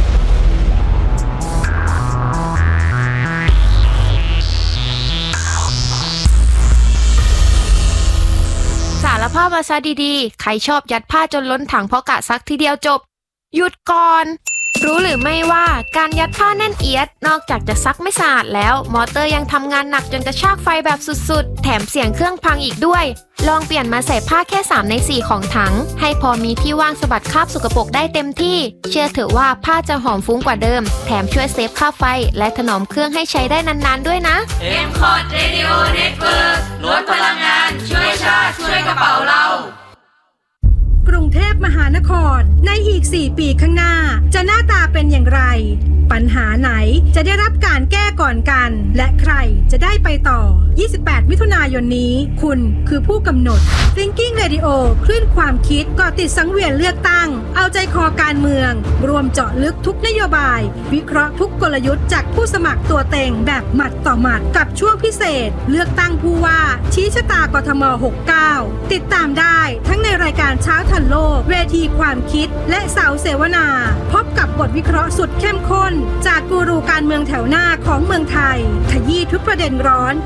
สารภาพมาซะดีๆใครชอบยัดผ้าจนล้นถังเพราะกะซักทีเดียวจบหยุดก่อนรู้หรือไม่ว่าการยัดผ้าแน่นเอียดนอกจากจะซักไม่สะอาดแล้วมอเตอร์ยังทำงานหนักจนกระชากไฟแบบสุดๆแถมเสียงเครื่องพังอีกด้วยลองเปลี่ยนมาใส่ผ้าแค่สามในสี่ของถังให้พอมีที่ว่างสะบัดคราบสกปรกได้เต็มที่เชื่อเถอะว่าผ้าจะหอมฟุ้งกว่าเดิมแถมช่วยเซฟค่าไฟและถนอมเครื่องให้ใช้ได้นานๆด้วยนะเอ็ม คอร์ด Radio Network ลดพลังงานช่วยชาติช่วยกระเป๋าเรากรุงเทพมหานครในอีกสี่ปีข้างหน้าจะหน้าตาเป็นอย่างไรปัญหาไหนจะได้รับการแก้ก่อนกันและใครจะได้ไปต่อยี่สิบแปดมิถุนายนนี้คุณคือผู้กำหนด Thinking Radio คลื่นความคิดก่อติดสังเวียนเลือกตั้งเอาใจคอการเมืองรวมเจาะลึกทุกนโยบายวิเคราะห์ทุกกลยุทธ์จากผู้สมัครตัวเต็งแบบหมัดต่อหมัดกับช่วงพิเศษเลือกตั้งผู้ว่าชี้ชะตากทมหกสิบเก้าติดตามได้ทั้งในรายการเช้าทันโลกเวทีความคิดและเสาเสวนาพบกับบทวิเคราะห์สุดเข้มข้นจากกูรูการเมืองแถวหน้าของเมืองไทยขยี้ทุกประเด็นร้อนที่คน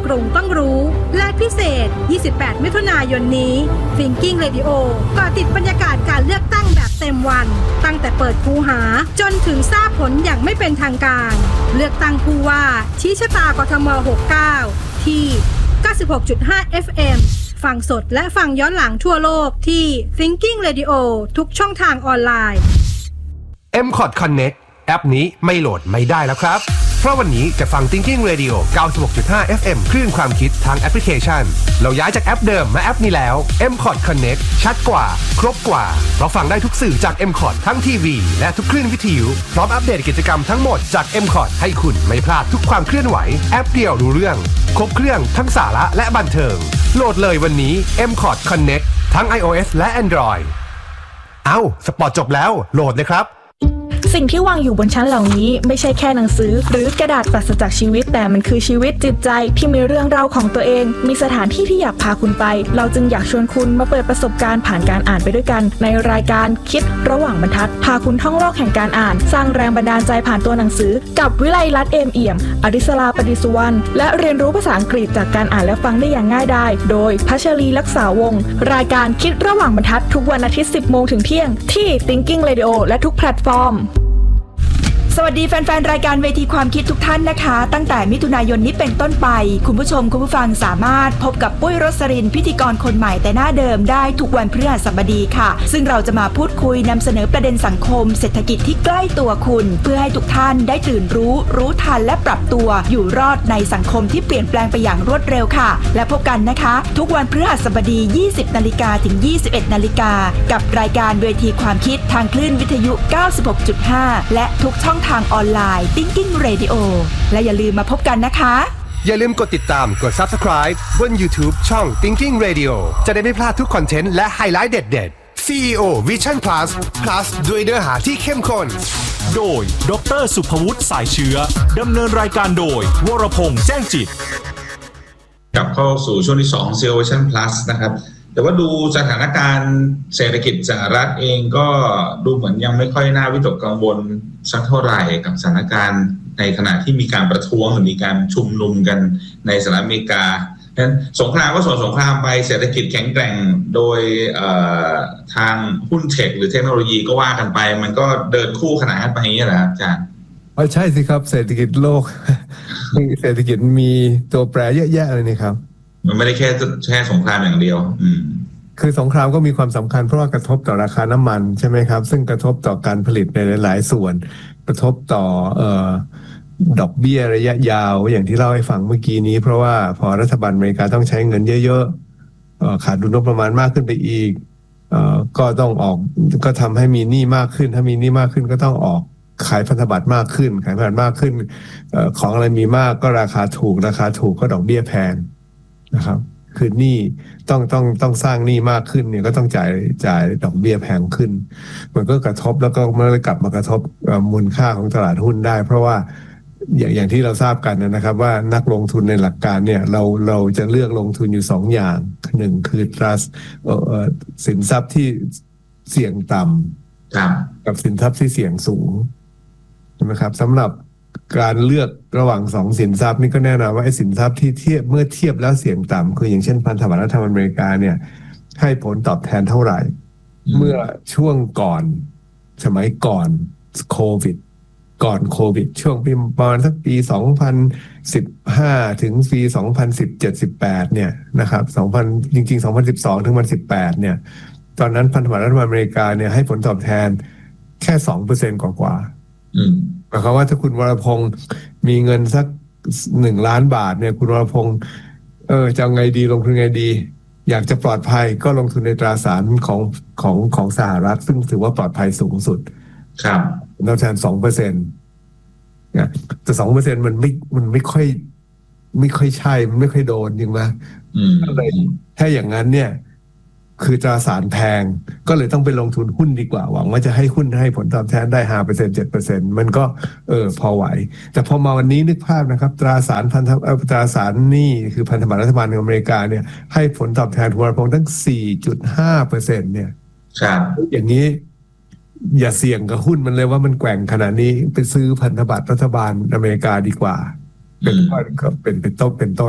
กรุงต้องรู้และพิเศษยี่สิบแปดมิถุนายนนี้ Thinking Radio ก็ติดบรรยากาศการเลือกตั้งแบบเต็มวันตั้งแต่เปิดคูหาจนถึงทราบผลอย่างไม่เป็นทางการเลือกตั้งผู้ว่าชี้ชะตากทมหกสิบเก้าที่ เก้าสิบหกจุดห้า เอฟ เอ็ม ฟังสดและฟังย้อนหลังทั่วโลกที่ Thinking Radio ทุกช่องทางออนไลน์เอ็ม คอท Connect แอปนี้ไม่โหลดไม่ได้แล้วครับเพราะวันนี้จะฟัง Thinking Radio เก้าสิบหกจุดห้า เอฟ เอ็ม คลื่นความคิดทางแอปพลิเคชันเราย้ายจากแอปเดิมมาแอปนี้แล้ว เอ็ม คอท Connect ชัดกว่าครบกว่าเพราะฟังได้ทุกสื่อจาก เอ็ม คอท ทั้งทีวีและทุกคลื่นวิทยุพร้อมอัปเดตกิจกรรมทั้งหมดจาก เอ็ม คอท ให้คุณไม่พลาดทุกความเคลื่อนไหวแอปเดียวรู้เรื่องครบเครื่องทั้งสาระและบันเทิงโหลดเลยวันนี้ เอ็ม คอท Connect ทั้ง iOS และ Android เอ้าสปอร์ตจบแล้วโหลดเลยครับสิ่งที่วางอยู่บนชั้นเหล่านี้ไม่ใช่แค่หนังสือหรือกระดาษปราศจากชีวิตแต่มันคือชีวิตจิตใจที่มีเรื่องราวของตัวเองมีสถานที่ที่อยากพาคุณไปเราจึงอยากชวนคุณมาเปิดประสบการณ์ผ่านการอ่านไปด้วยกันในรายการคิดระหว่างบรรทัดพาคุณท่องโลกแห่งการอ่านสร้างแรงบันดาลใจผ่านตัวหนังสือกับวิไลลัตน์เอมเอี่ยมอดิศราปฏิสุวรรณและเรียนรู้ภาษาอังกฤษจากการอ่านและฟังได้อย่างง่ายดายโดยพัชรีลักษาวงศ์รายการคิดระหว่างบรรทัดทุกวันอาทิตย์ สิบโมงถึงเที่ยงที่ Thinking Radio และทุกแพลตฟอร์มสวัสดีแฟนๆรายการเวทีความคิดทุกท่านนะคะตั้งแต่มิถุนายนนี้เป็นต้นไปคุณผู้ชมคุณผู้ฟังสามารถพบกับปุ้ยรสรินพิธีกรคนใหม่แต่หน้าเดิมได้ทุกวันพฤหัสบดีค่ะซึ่งเราจะมาพูดคุยนำเสนอประเด็นสังคมเศรษฐกิจที่ใกล้ตัวคุณเพื่อให้ทุกท่านได้ตื่นรู้รู้ทันและปรับตัวอยู่รอดในสังคมที่เปลี่ยนแปลงไปอย่างรวดเร็วค่ะและพบกันนะคะทุกวันพฤหัสบดี ยี่สิบนาฬิกา ถึง ยี่สิบเอ็ดนาฬิกากับรายการเวทีความคิดทางคลื่นวิทยุ เก้าสิบหกจุดห้า และทุกช่องทางออนไลน์Thinking Radio และอย่าลืมมาพบกันนะคะอย่าลืมกดติดตามกด Subscribe บน YouTube ช่อง Thinking Radio จะได้ไม่พลาดทุกคอนเทนต์และไฮไลท์เด็ดๆ ซี อี โอ Vision Plus Plus ด้วยเนื้อหาที่เข้มข้นโดยดร.สุภวุฒิสายเชื้อดำเนินรายการโดยวรพงษ์แจ้งจิตกลับเข้าสู่ช่วงที่สอง ซี อี โอ Vision Plus นะครับแต่ว่าดูสถานการณ์เศรษฐกิจสหรัฐเองก็ดูเหมือนยังไม่ค่อยน่าวิตกกังวลสักเท่าไหร่กับสถานการณ์ในขณะที่มีการประท้วงหรือมีการชุมนุมกันในสหรัฐอเมริกาฉะนั้นสงครามก็ส่วนสงครามไปเศรษฐกิจแข็งแกร่งโดยทางหุ้นเทคหรือเทคโนโลยีก็ว่ากันไปมันก็เดินคู่ขนานกันไปอย่างนี้แหละอาจารย์อ๋อใช่สิครับเศรษฐกิจโลก เศรษฐกิจมีตัวแปรเยอะแยะเลยนี่ครับมันไม่ได้แค่แค่สงครามอย่างเดียวอืมคือสงครามก็มีความสำคัญเพราะว่ากระทบต่อราคาน้ำมันใช่ไหมครับซึ่งกระทบต่อการผลิตในหลายๆส่วนกระทบต่อเอ่อดอกเบี้ยระยะยาวอย่างที่เล่าให้ฟังเมื่อกี้นี้เพราะว่าพอรัฐบาลอเมริกาต้องใช้เงินเยอะๆเอ่อขาดดุลงบประมาณมากขึ้นไปอีกเอ่อก็ต้องออกก็ทำให้มีหนี้มากขึ้นถ้ามีหนี้มากขึ้นก็ต้องออกขายพันธบัตรมากขึ้นขายพันธบัตรมากขึ้นเอ่อของอะไรมีมากก็ราคาถูกราคาถูกก็ดอกเบี้ยแพงนะครับคือหนี้ต้องต้องต้องสร้างหนี้มากขึ้นเนี่ยก็ต้องจ่ายจ่ายดอกเบี้ยแพงขึ้นมันก็กระทบแล้วก็มันกลับมากระทบมูลค่าของตลาดหุ้นได้เพราะว่าอย่างอย่างที่เราทราบกันนะครับว่านักลงทุนในหลักการเนี่ยเราเราจะเลือกลงทุนอยู่สองอย่างหนึ่งคือ trust เอ่อสินทรัพย์ที่เสี่ยงต่ำกับสินทรัพย์ที่เสี่ยงสูงใช่ไหมครับสำหรับการเลือกระหว่างสองสินทรัพย์นี่ก็แน่นอนว่าไอ้สินทรัพย์ที่เทียบเมื่อเทียบแล้วเสี่ยงต่ำคืออย่างเช่นพันธบัตรรัฐบาลอเมริกาเนี่ยให้ผลตอบแทนเท่าไหร่เมื่อช่วงก่อนสมัยก่อนโควิดก่อนโควิดช่วงประมาณสักปีสองพันสิบห้าถึงปีสองพันสิบเจ็ด สิบแปดเนี่ยนะครับสองพันจริงๆสองพันสิบสองถึงมันสิบแปดเนี่ยตอนนั้นพันธบัตรรัฐบาลอเมริกาเนี่ยให้ผลตอบแทนแค่ สองเปอร์เซ็นต์ กว่าๆอืมหมายความว่าถ้าคุณวรพงศ์มีเงินสักหนึ่งล้านบาทเนี่ยคุณวรพงศ์เออจะเอาไงดีลงทุนไงดีอยากจะปลอดภัยก็ลงทุนในตราสารของของของสหรัฐซึ่งถือว่าปลอดภัยสูงสุดครับตอบแทน สองเปอร์เซ็นต์ นะแต่ สองเปอร์เซ็นต์ มันไม่มันไม่ค่อยไม่ค่อยใช่มันไม่ค่อยโดนจริงไหมอืมก็เลยถ้าอย่างนั้นเนี่ยคือตราสารแพงก็เลยต้องไปลงทุนหุ้นดีกว่าหวังว่าจะให้หุ้นให้ผลตอบแทนได้ ห้าเปอร์เซ็นต์ เจ็ดเปอร์เซ็นต์ มันก็เออพอไหวแต่พอมาวันนี้นึกภาพนะครับตราสารพันธตราสารหนี้คือพันธบัตรรัฐบาลของอเมริกาเนี่ยให้ผลตอบแทนหัวรพงษ์ตั้ง สี่จุดห้าเปอร์เซ็นต์ เนี่ยครับอย่างนี้อย่าเสี่ยงกับหุ้นมันเลยว่ามันแกว่งขนาดนี้ไปซื้อพันธบัตรรัฐบาลอเมริกาดีกว่าเป็นต้นก็เป็นเป็นต้นเป็นต้น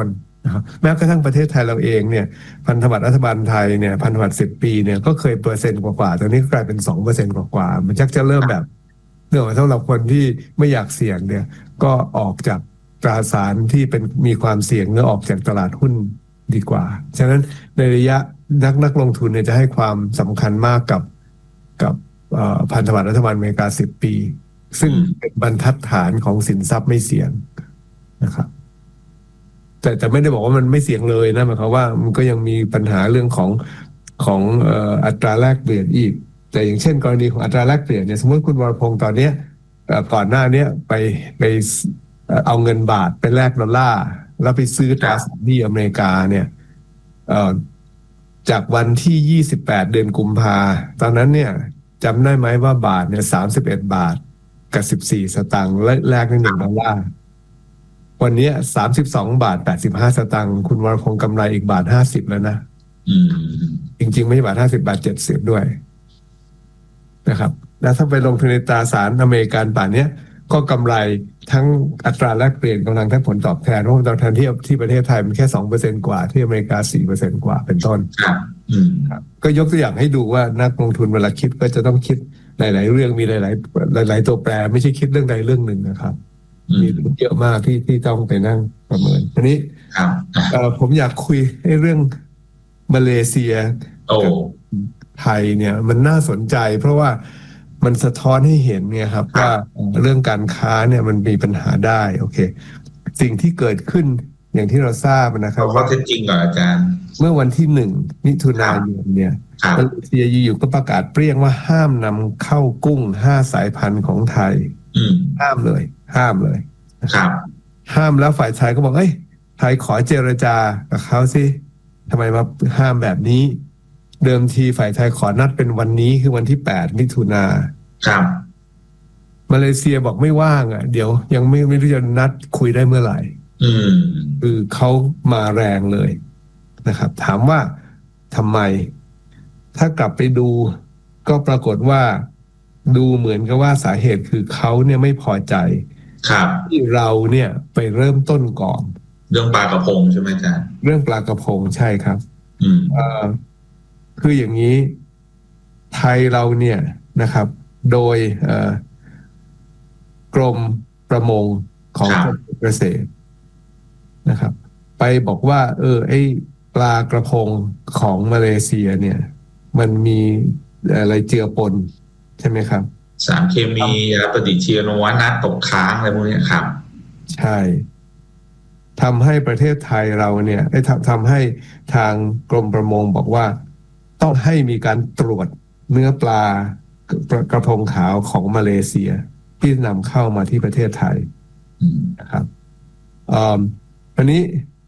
นะครับแม้กระทั่งประเทศไทยเราเองเนี่ยพันธบัตรรัฐบาลไทยเนี่ยพันธบัตรสิบปีเนี่ยก็เคยเปอร์เซ็นต์กว่าๆตอนนี้กลายเป็นสองเปอร์เซ็นต์กว่าๆมันชักจะเริ่มแบบเนื่องจากสำหรับคนที่ไม่อยากเสี่ยงเนี่ยก็ออกจากตราสารที่เป็นมีความเสี่ยงเนี่ยออกจากตลาดหุ้นดีกว่าฉะนั้นในระยะนักนักลงทุนเนี่ยจะให้ความสำคัญมากกับกับพันธบัตรรัฐบาลอเมริกาสิบปีซึ่งเป็นบรรทัดฐานของสินทรัพย์ไม่เสี่ยงนะครับแต่แต่ไม่ได้บอกว่ามันไม่เสี่ยงเลยนะหมายความว่ามันก็ยังมีปัญหาเรื่องของของเอ่ออัตราแลกเปลี่ยนอีกแต่อย่างเช่นกรณีของอัตราแลกเปลี่ยนเนี่ยสมมติคุณวรพงศ์ตอนเนี้ยก่อนหน้านี้ไปไปเอาเงินบาทไปแลกดอลลาร์แล้วไปซื้อตราสารหนี้อเมริกาเนี่ยเอ่อจากวันที่ยี่สิบแปดเดือนกุมภาตอนนั้นเนี่ยจำได้ไหมว่าบาทเนี่ยสามสิบเอ็ดบาทกับสิบสี่สตางค์และแลกได้หนึ่งดอลลาร์วันนี้สามสิบสองบาทแปดสิบห้าสตางค์คุณวรพงศ์กำไรอีกบาทห้าสิบแล้วนะจริงๆไม่ใช่บาทห้าสิบบาทเจ็ดสิบด้วยนะครับแล้วถ้าไปลงทุนในตราสารอเมริกันป่านนี้ก็กำไรทั้งอัตราแลกเปลี่ยนกำลังทั้งผลตอบแทนเพราะผลตอบแทนที่ที่ประเทศไทยมันแค่สองเปอร์เซ็นต์กว่าที่อเมริกาสี่เปอร์เซ็นต์กว่าเป็นต้นครับก็ยกตัวอย่างให้ดูว่านักลงทุนเวลาคิดก็จะต้องคิดหลายๆเรื่องมีหลายๆหลายๆตัวแปรไม่ใช่คิดเรื่องใดเรื่องหนึ่งนะครับมีเยอะมากที่ที่ต้องไปนั่งประเมินทีนี้ผมอยากคุยให้เรื่องมาเลเซียกับไทยเนี่ยมันน่าสนใจเพราะว่ามันสะท้อนให้เห็นเนี่ยครับว่าเรื่องการค้าเนี่ยมันมีปัญหาได้โอเคสิ่งที่เกิดขึ้นอย่างที่เราทราบนะครับว่าข้อเท็จจริงก่อนอาจารย์เมื่อวันที่หนึ่งมิถุนายนเนี่ยมาเลเซียอยู่ๆก็ประกาศเปรี้ยงว่าห้ามนำเข้ากุ้งห้าสายพันธุ์ของไทยห้ามเลยห้ามเลยครับห้ามแล้วฝ่ายไทยก็บอกเอ้ยไทยขอเจรจากับเขาสิทำไมมาห้ามแบบนี้เดิมทีฝ่ายไทยขอนัดเป็นวันนี้คือวันที่แปดมิถุนาครับมาเลเซียบอกไม่ว่างอ่ะเดี๋ยวยังไม่ไม่รู้จะนัดคุยได้เมื่อไหร่อืมคือเขามาแรงเลยนะครับถามว่าทำไมถ้ากลับไปดูก็ปรากฏว่าดูเหมือนกับว่าสาเหตุคือเขาเนี่ยไม่พอใจครับที่เราเนี่ยไปเริ่มต้นก่อนเรื่องปลากระพงใช่ไหมอาจารย์เรื่องปลากระพงใช่ครับอืมเอ่อคืออย่างนี้ไทยเราเนี่ยนะครับโดยเอ่อกรมประมงของกรมเกษตรนะครับไปบอกว่าเออไอ้ปลากระพงของมาเลเซียเนี่ยมันมีอะไรเจือปนใช่ไหมครับสารเคมียาปฏิชีวนะตกค้างอะไรพวกนี้ครับใช่ทำให้ประเทศไทยเราเนี่ยได้ทำให้ทางกรมประมงบอกว่าต้องให้มีการตรวจเนื้อปลากระพงขาวของมาเลเซียที่นำเข้ามาที่ประเทศไทยนะครับอันนี้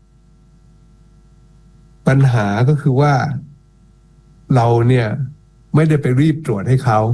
ปัญหาก็คือว่าเราเนี่ยไม่ได้ไปรีบตรวจให้เขา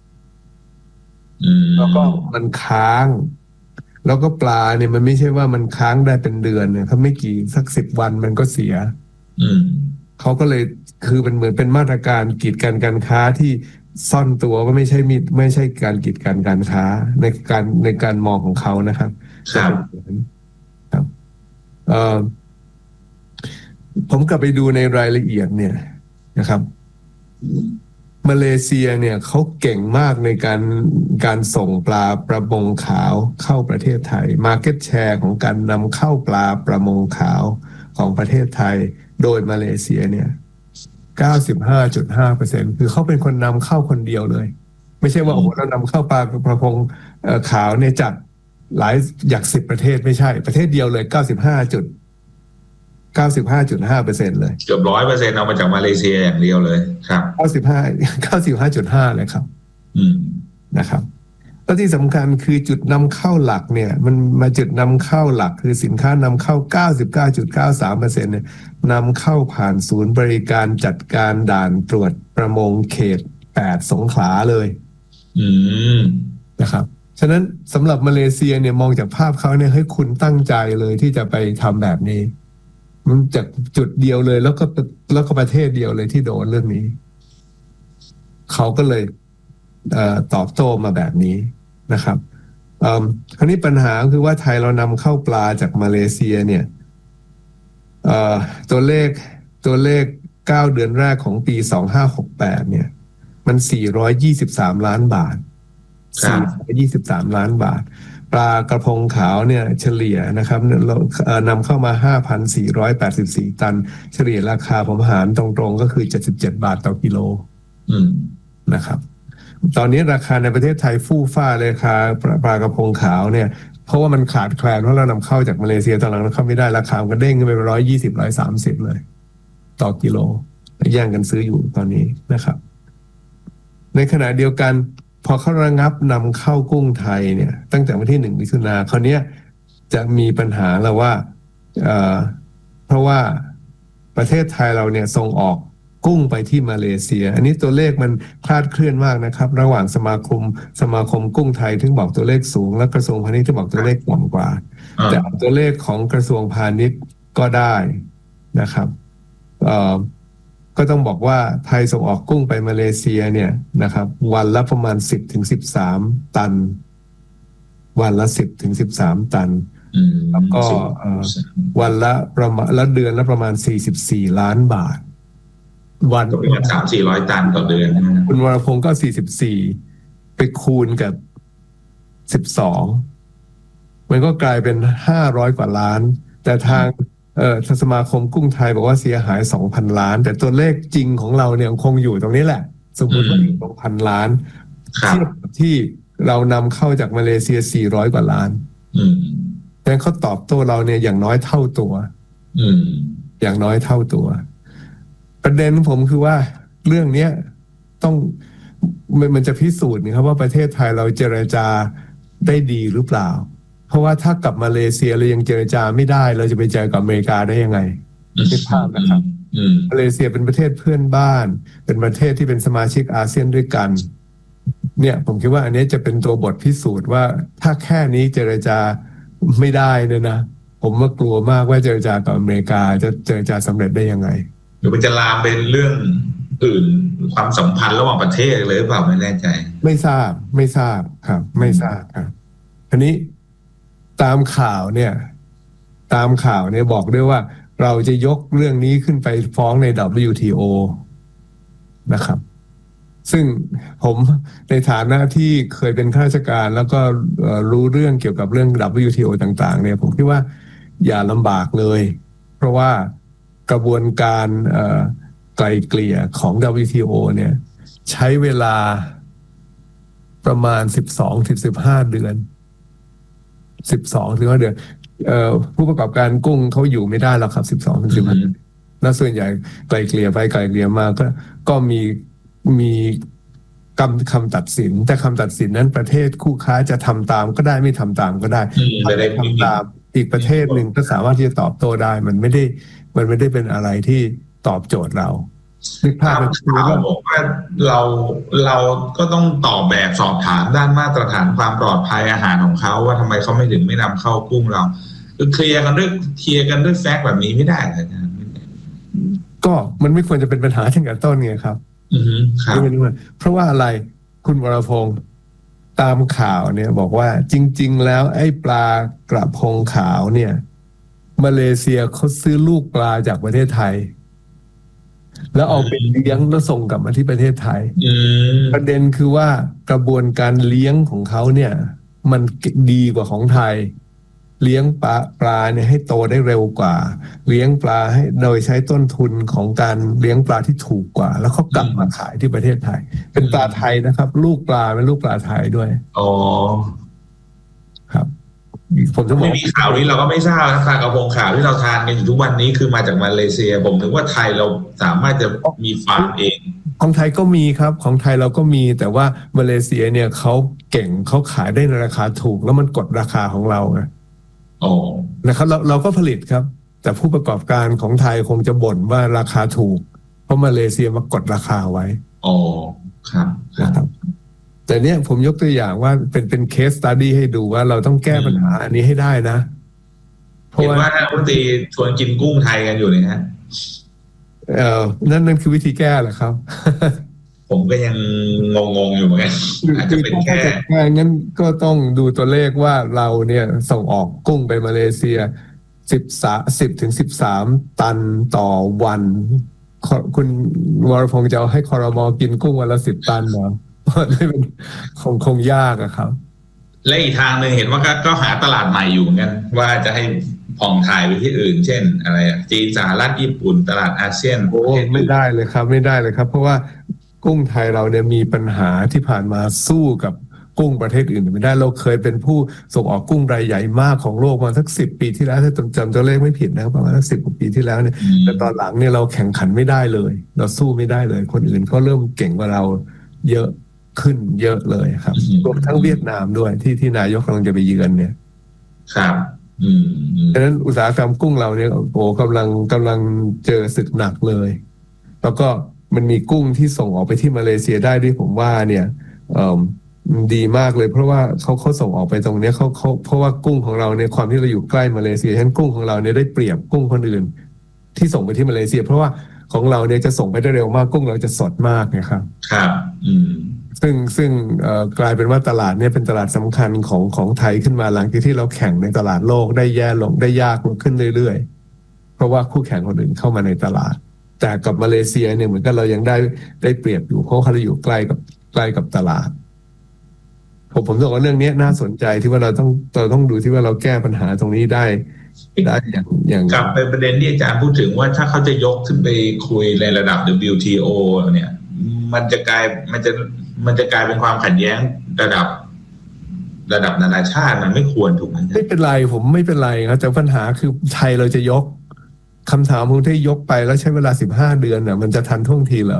แล้วก็มันค้างแล้วก็ปลาเนี่ยมันไม่ใช่ว่ามันค้างได้เป็นเดือนเนี่ยถ้าไม่กี่สักสิบวันมันก็เสียเขาก็เลยคือมันเหมือนเป็นมาตรการกีดกันการค้าที่ซ่อนตัวว่าไม่ใช่มีไม่ใช่การกีดกันการค้าในการในการมองของเขานะครับครับครับเอ่อผมกลับไปดูในรายละเอียดเนี่ยนะครับมาเลเซียเนี่ยเขาเก่งมากในการการส่งปลาประมงขาวเข้าประเทศไทย Market Share ของการนำเข้าปลาประมงขาวของประเทศไทยโดยมาเลเซียเนี่ย เก้าสิบห้าจุดห้าเปอร์เซ็นต์ คือเขาเป็นคนนำเข้าคนเดียวเลยไม่ใช่ว่าโอ้โหเรานำเข้าปลาประมงขาวเนี่ยจากหลายอยากสิบประเทศไม่ใช่ประเทศเดียวเลย เก้าสิบห้าจุดเก้าสิบห้าจุดห้าเปอร์เซ็นต์ เลยเกือบ ร้อยเปอร์เซ็นต์ เอามาจากมาเลเซียอย่างเดียวเลยครับเก้าสิบห้า เก้าสิบห้าจุดห้า เลยครับอืมนะครับแล้วที่สำคัญคือจุดนำเข้าหลักเนี่ยมันมาจุดนำเข้าหลักคือสินค้านำเข้า เก้าสิบเก้าจุดเก้าสามเปอร์เซ็นต์ เนี่ยนำเข้าผ่านศูนย์บริการจัดการด่านตรวจประมงเขตแปดสงขลาเลยอืมนะครับฉะนั้นสำหรับมาเลเซียเนี่ยมองจากภาพเขาเนี่ยให้คุณตั้งใจเลยที่จะไปทำแบบนี้มันจากจุดเดียวเลยแล้วก็แล้วก็ประเทศเดียวเลยที่โดนเรื่องนี้เขาก็เลยเอ่อตอบโต้มาแบบนี้นะครับเอ่อคราวนี้ปัญหาคือว่าไทยเรานำเข้าปลาจากมาเลเซียเนี่ยเอ่อตัวเลขตัวเลขเก้าเดือนแรกของปีสองพันห้าร้อยหกสิบแปดเนี่ยมันสี่ร้อยยี่สิบสามล้านบาทสี่ร้อยยี่สิบสามล้านบาทปลากระพงขาวเนี่ยเฉลี่ยนะครับเราเอ่อนำเข้ามา ห้าพันสี่ร้อยแปดสิบสี่ ตันเฉลี่ยราคาผมหารตรงๆก็คือเจ็ดสิบเจ็ดบาทต่อกิโลนะครับตอนนี้ราคาในประเทศไทยฟู่ฟ้าเลยราคาปลากระพงขาวเนี่ยเพราะว่ามันขาดแคลนเพราะเรานำเข้าจากมาเลเซียตอนหลังเราเข้าไม่ได้ราคามันก็เด้งขึ้นไปเป็นร้อยยี่สิบร้อยสามสิบเลยต่อกิโลแย่งกันซื้ออยู่ตอนนี้นะครับในขณะเดียวกันพอเขาระงับนำเข้ากุ้งไทยเนี่ยตั้งแต่วันที่หนึ่งมิถุนาคราวนี้จะมีปัญหาแล้วว่าเอ่อเพราะว่าประเทศไทยเราเนี่ยส่งออกกุ้งไปที่มาเลเซียอันนี้ตัวเลขมันคลาดเคลื่อนมากนะครับระหว่างสมาคมสมาคมกุ้งไทยที่บอกตัวเลขสูงและกระทรวงพาณิชย์ที่บอกตัวเลขต่ำกว่าแต่ตัวเลขของกระทรวงพาณิชย์ก็ได้นะครับเอ่อก็ต้องบอกว่าไทยส่งออกกุ้งไปมาเลเซียเนี่ยนะครับวันละประมาณ สิบถึงสิบสาม ตันวันละ สิบถึงสิบสาม ตันแล้วก็วันละประมาณละเดือนละประมาณสี่สิบสี่ล้านบาทวันก็ประมาณ สามถึงสี่ร้อย ตันต่อเดือนคุณวรพงศ์ก็สี่สิบสี่ไปคูณกับสิบสองมันก็กลายเป็นห้าร้อยกว่าล้านแต่ทางเอ่อสมาคมกุ้งไทยบอกว่าเสียหาย สองพัน ล้านแต่ตัวเลขจริงของเราเนี่ยคงอยู่ตรงนี้แหละสมมุติว่าอยู่ สองพัน ล้านเทียบกับที่เรานำเข้าจากมาเลเซียสี่ร้อยกว่าล้านอืมแต่เขาตอบโต้เราเนี่ยอย่างน้อยเท่าตัวอืมอย่างน้อยเท่าตัวประเด็นผมคือว่าเรื่องนี้ต้องมันจะพิสูจน์นะครับว่าประเทศไทยเราเจรจาได้ดีหรือเปล่าเพราะว่าถ้ากับมาเลเซียเรายังเจรจาไม่ได้เราจะไปเจอกับอเมริกาได้ยังไงคิดภาพนะครับมาเลเซียเป็นประเทศเพื่อนบ้านเป็นประเทศที่เป็นสมาชิกอาเซียนด้วยกันเนี่ยผมคิดว่าอันนี้จะเป็นตัวบทพิสูจน์ว่าถ้าแค่นี้เจรจาไม่ได้เนี่ยนะผมว่ากลัวมากว่าเจรจากับอเมริกาจะเจรจาสำเร็จได้ยังไงหรือมันจะลามเป็นเรื่องอื่นความสัมพันธ์ระหว่างประเทศเลยหรือเปล่าไม่แน่ใจไม่ทราบไม่ทราบครับไม่ทราบครับทีนี้ตามข่าวเนี่ยตามข่าวเนี่ยบอกด้วยว่าเราจะยกเรื่องนี้ขึ้นไปฟ้องใน ดับเบิลยู ที โอ นะครับซึ่งผมในฐานะที่เคยเป็นข้าราชการแล้วก็รู้เรื่องเกี่ยวกับเรื่อง ดับเบิลยู ที โอ ต่างๆเนี่ยผมคิดว่าอย่าลำบากเลยเพราะว่ากระบวนการไกลเกลี่ยของ ดับเบิลยู ที โอ เนี่ยใช้เวลาประมาณ สิบสองถึงสิบห้า เดือนสิบสองถึงสิบห้า เดือนเอ่อผู้ประกอบการกุ้งเขาอยู่ไม่ได้แล้วครับสิบสองถึงสิบห้า แล้วส่วนใหญ่ไกลเกลี่ยไปไกลเกลี่ยมาก็ก็มีมีคำคำตัดสินแต่คำตัดสินนั้นประเทศคู่ค้าจะทำตามก็ได้ไม่ทำตามก็ได้ไม่ได้ทำตามอีกประเทศหนึ่งก็สามารถที่จะตอบโต้ได้มันไม่ได้มันไม่ได้เป็นอะไรที่ตอบโจทย์เรานึกภาพข่าวบอกว่าเราเราก็ต้องตอบแบบสอบถามด้านมาตรฐานความปลอดภัยอาหารของเขาว่าทำไมเขาไม่ถึงไม่นำเข้ากุ้งเราคือเคลียร์กันด้วยเคลียร์กันด้วยแฟกต์แบบนี้ไม่ได้เลยนะก็มันไม่ควรจะเป็นปัญหาตั้งแต่ต้นไงครับอือครับเพราะว่าอะไรคุณวรพงศ์ตามข่าวเนี่ยบอกว่าจริงๆแล้วไอ้ปลากระพงขาวเนี่ยมาเลเซียเขาซื้อลูกปลาจากประเทศไทยแล้วเอาไปเลี้ยงแล้วส่งกลับมาที่ประเทศไทยประเด็นคือว่ากระบวนการเลี้ยงของเขาเนี่ยมันดีกว่าของไทยเลี้ยงปลาปลาเนี่ยให้โตได้เร็วกว่าเลี้ยงปลาให้โดยใช้ต้นทุนของการเลี้ยงปลาที่ถูกกว่าแล้วเขากลับมาขายที่ประเทศไทยเป็นปลาไทยนะครับลูกปลาเป็นลูกปลาไทยด้วยอ๋อครับผมจะไม่มีข่าวนี้เราก็ไม่ทราบนะปลากระพงขาวที่เราทานกันอยู่ทุกวันนี้คือมาจากมาเลเซียผมถึงว่าไทยเราสามารถจะมีฟาร์มเองของไทยก็มีครับของไทยเราก็มีแต่ว่ามาเลเซียเนี่ยเขาเก่งเขาขายได้ในราคาถูกแล้วมันกดราคาของเราไงอ๋อนะครับเราเราก็ผลิตครับแต่ผู้ประกอบการของไทยคงจะบ่นว่าราคาถูกเพราะมาเลเซียมากดราคาไว้อ๋อครับนะครับแต่เนี้ยผมยกตัวอย่างว่าเป็นเป็นเคสสตัดดี้ให้ดูว่าเราต้องแก้ปัญหาอันนี้ให้ได้นะเพราะว่าคุณตีชวนกินกุ้งไทยกันอยู่เนี่ยฮะเออนั่นนั่นคือวิธีแก้เหรอครับผมก็ยังงงๆอยู่เหมือนกันอาจจะเป็นแค่งั้นก็ต้องดูตัวเลขว่าเราเนี่ยส่งออกกุ้งไปมาเลเซียสิบสามสิบถึงสิบสามตันต่อวันคุณวรพงษ์จะเอาให้ครม.กินกุ้งวันละสิบตันเหรอนี่เป็นคงคงยากอะครับและอีกทางหนึ่งเห็นว่าก็หาตลาดใหม่อยู่เหมือนกันว่าจะให้ผ่องถ่ายไปที่อื่นเช่นอะไรจีนสหรัฐญี่ปุ่นตลาดอาเซียนโอ้ไม่ได้เลยครับไม่ได้เลยครับเพราะว่ากุ้งไทยเราเนี่ยมีปัญหาที่ผ่านมาสู้กับกุ้งประเทศอื่นไม่ได้เราเคยเป็นผู้ส่งออกกุ้งรายใหญ่มากของโลกมาสักสิบปีที่แล้วถ้าจำตัวเลขไม่ผิดนะครับประมาณสักสิบกว่าปีที่แล้วเนี่ยแต่ตอนหลังเนี่ยเราแข่งขันไม่ได้เลยเราสู้ไม่ได้เลยคนอื่นเขาเริ่มเก่งกว่าเราเยอะขึ้นเยอะเลยครับรวมทั้งเวียดนามด้วยที่ที่นายกกำลังจะไปเยือนเนี่ยครับอืมดังนั้นอุตสาหกรรมกุ้งเราเนี่ยโอ้กำลังกำลังเจอศึกหนักเลยแล้วก็มันมีกุ้งที่ส่งออกไปที่มาเลเซียได้ด้วยผมว่าเนี่ยดีมากเลยเพราะว่าเขาเขาส่งออกไปตรงนี้เขาเขาเพราะว่ากุ้งของเราเนี่ยความที่เราอยู่ใกล้มาเลเซียฉะนั้นกุ้งของเราเนี่ยได้เปรียบกุ้งคนอื่นที่ส่งไปที่มาเลเซียเพราะว่าของเราเนี่ยจะส่งไปได้เร็วมากกุ้งเราจะสดมากนะครับครับอืมซึ่งซึ่งกลายเป็นว่าตลาดเนี่ยเป็นตลาดสำคัญของของไทยขึ้นมาหลังจากที่เราแข่งในตลาดโลกได้แย่ลงได้ยากลงขึ้นเรื่อยๆเพราะว่าคู่แข่งคนอื่นเข้ามาในตลาดแต่กับมาเลเซียเนี่ยเหมือนกันเรายังได้ได้เปรียบอยู่เพราะเขาอยู่ใกล้กับใกล้กับตลาดผมผมบอกว่าเรื่องนี้น่าสนใจที่ว่าเราต้องเราต้องดูที่ว่าเราแก้ปัญหาตรงนี้ได้ได้อย่างอย่างกลับไปประเด็นที่อาจารย์พูดถึงว่าถ้าเขาจะยกขึ้นไปคุยในระดับ ดับเบิลยู ที โอ เนี่ยมันจะกลายมันจะมันจะกลายเป็นความขัดแย้งระดับระดับนานาชาติมันไม่ควรถูกไหมไม่เป็นไรผมไม่เป็นไรครับแต่ปัญหาคือไทยเราจะยกคำถามคุณที่ยกไปแล้วใช้เวลาสิบห้าเดือนน่ะมันจะทันท่วงทีเหรอ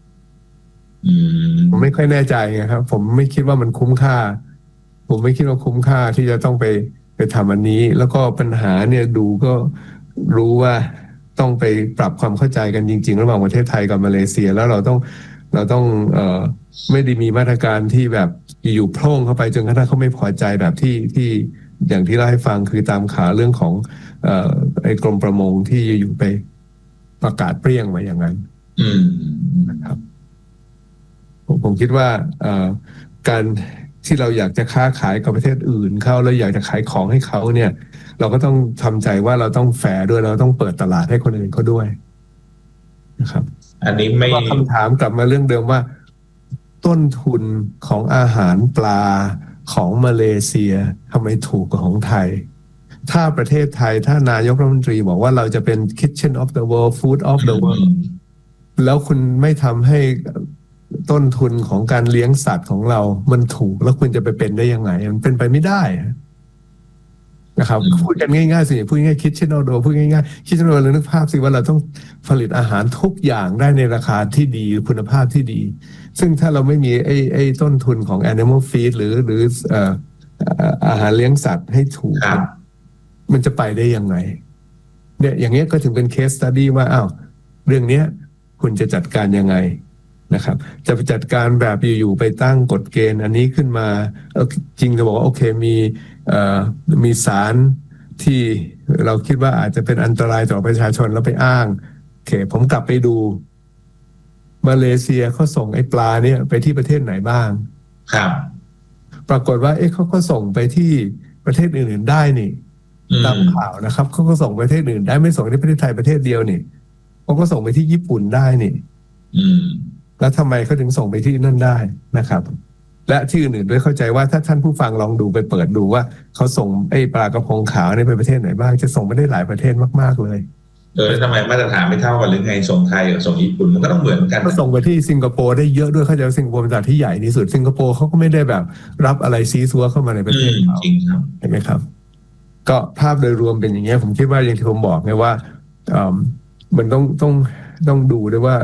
ผมไม่ค่อยแน่ใจครับผมไม่คิดว่ามันคุ้มค่าผมไม่คิดว่าคุ้มค่าที่จะต้องไปไปทำอันนี้แล้วก็ปัญหาเนี่ยดูก็รู้ว่าต้องไปปรับความเข้าใจกันจริงๆระหว่างประเทศไทยกับมาเลเซียแล้วเราต้องเราต้องเอ่อไม่ได้มีมาตรการที่แบบอยู่โพร่งเข้าไปจนกระทั่งเขาไม่พอใจแบบที่ที่อย่างที่เล่าให้ฟังคือตามข่าวเรื่องของเอ่อไอ้กรมประมงที่อยู่ไปประกาศเปรี้ยงมาอย่างนั้นนะครับผมคิดว่าการที่เราอยากจะค้าขายกับประเทศอื่นเขาแล้วอยากจะขายของให้เขาเนี่ยเราก็ต้องทำใจว่าเราต้องแฟร์ด้วยเราต้องเปิดตลาดให้คนอื่นเขาด้วยนะครับอันนี้ไม่คำถามกลับมาเรื่องเดิมว่าต้นทุนของอาหารปลาของมาเลเซียทำไมถูกกว่าของไทยถ้าประเทศไทยถ้านายกรัฐมนตรีบอกว่าเราจะเป็น Kitchen of the World Food of the World แล้วคุณไม่ทำให้ต้นทุนของการเลี้ยงสัตว์ของเรามันถูกแล้วคุณจะไปเป็นได้ยังไงมันเป็นไปไม่ได้นะครับพูดกันง่ายๆสิพูดง่ายๆคิดเช่นเอาโดพูดง่ายๆคิดเช่นเอาเลยนึกภาพสิว่าเราต้องผลิตอาหารทุกอย่างได้ในราคาที่ดีคุณภาพที่ดีซึ่งถ้าเราไม่มีไอ้ไอ้ต้นทุนของ animal feed หรือหรือเอ่ออาหารเลี้ยงสัตว์ให้ถูกมันจะไปได้ยังไงเนี่ยอย่างเงี้ยก็ถึงเป็น case study ว่าอ้าวเรื่องเนี้ยคุณจะจัดการยังไงนะครับจะไปจัดการแบบอยู่ๆไปตั้งกฎเกณฑ์อันนี้ขึ้นมาจริงจะบอกว่าโอเคมีเอ่อมีสารที่เราคิดว่าอาจจะเป็นอันตรายต่อประชาชนแล้วไปอ้างโอเคผมกลับไปดูมาเลเซียเขาส่งไอ้ปลาเนี่ยไปที่ประเทศไหนบ้างครับปรากฏว่าเอ๊ะเขาก็ส่งไปที่ประเทศอื่นๆได้นี่ตามข่าวนะครับเขาก็ส่งไปประเทศอื่นได้ไม่ส่งที่ประเทศไทยประเทศเดียวนี่เขาก็ส่งไปที่ญี่ปุ่นได้นี่แล้วทำไมเขาถึงส่งไปที่นั่นได้นะครับและที่อื่นๆด้วยเข้าใจว่าถ้าท่านผู้ฟังลองดูไปเปิดดูว่าเขาส่งไอ้ปลากระพงขาวนี่ไปประเทศไหนบ้างจะส่งไปได้หลายประเทศมากๆเลยเออทำไมมาตรฐานไม่เท่ากันหรือไงส่งไทยกับส่งญี่ปุ่นมันก็ต้องเหมือนกันก็ส่งไปที่สิงคโปร์ได้เยอะด้วยเข้าใจว่าสิงคโปร์เป็นตลาดที่ใหญ่ที่สุดสิงคโปร์เขาก็ไม่ได้แบบรับอะไรซีซัวเข้ามาในประเทศเขาจริงครับเห็นไหมครับก็ภาพโดยรวมเป็นอย่างเงี้ยผมคิดว่าอย่างที่ผมบอกไงว่ามันต้องต้องต้องดูด้วยว่า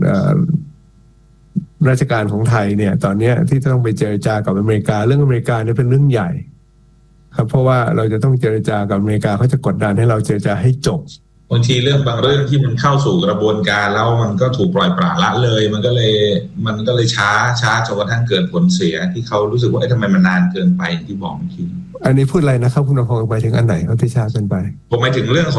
ราชการของไทยเนี่ยตอนนี้ที่ต้องไปเจรจากับอเมริกาเรื่องอเมริกาเนี่ยเป็นเรื่องใหญ่ครับเพราะว่าเราจะต้องเจรจากับอเมริกาเขาจะกดดันให้เราเจรจาให้จบบางทีเรื่องบางเรื่องที่มันเข้าสู่กระบวนการแล้วมันก็ถูกปล่อยปละละเลยมันก็เลยมันก็เลยช้าช้าจนกระทั่งเกิดผลเสียที่เขารู้สึกว่าเอ๊ะทำไมมันนานเกินไปที่บอกเมื่อกี้อันนี้พูดอะไรนะครับคุณนพงศ์ไปถึงอันไหนเขาที่ช้าเกินไปผมหมายถึงเรื่อง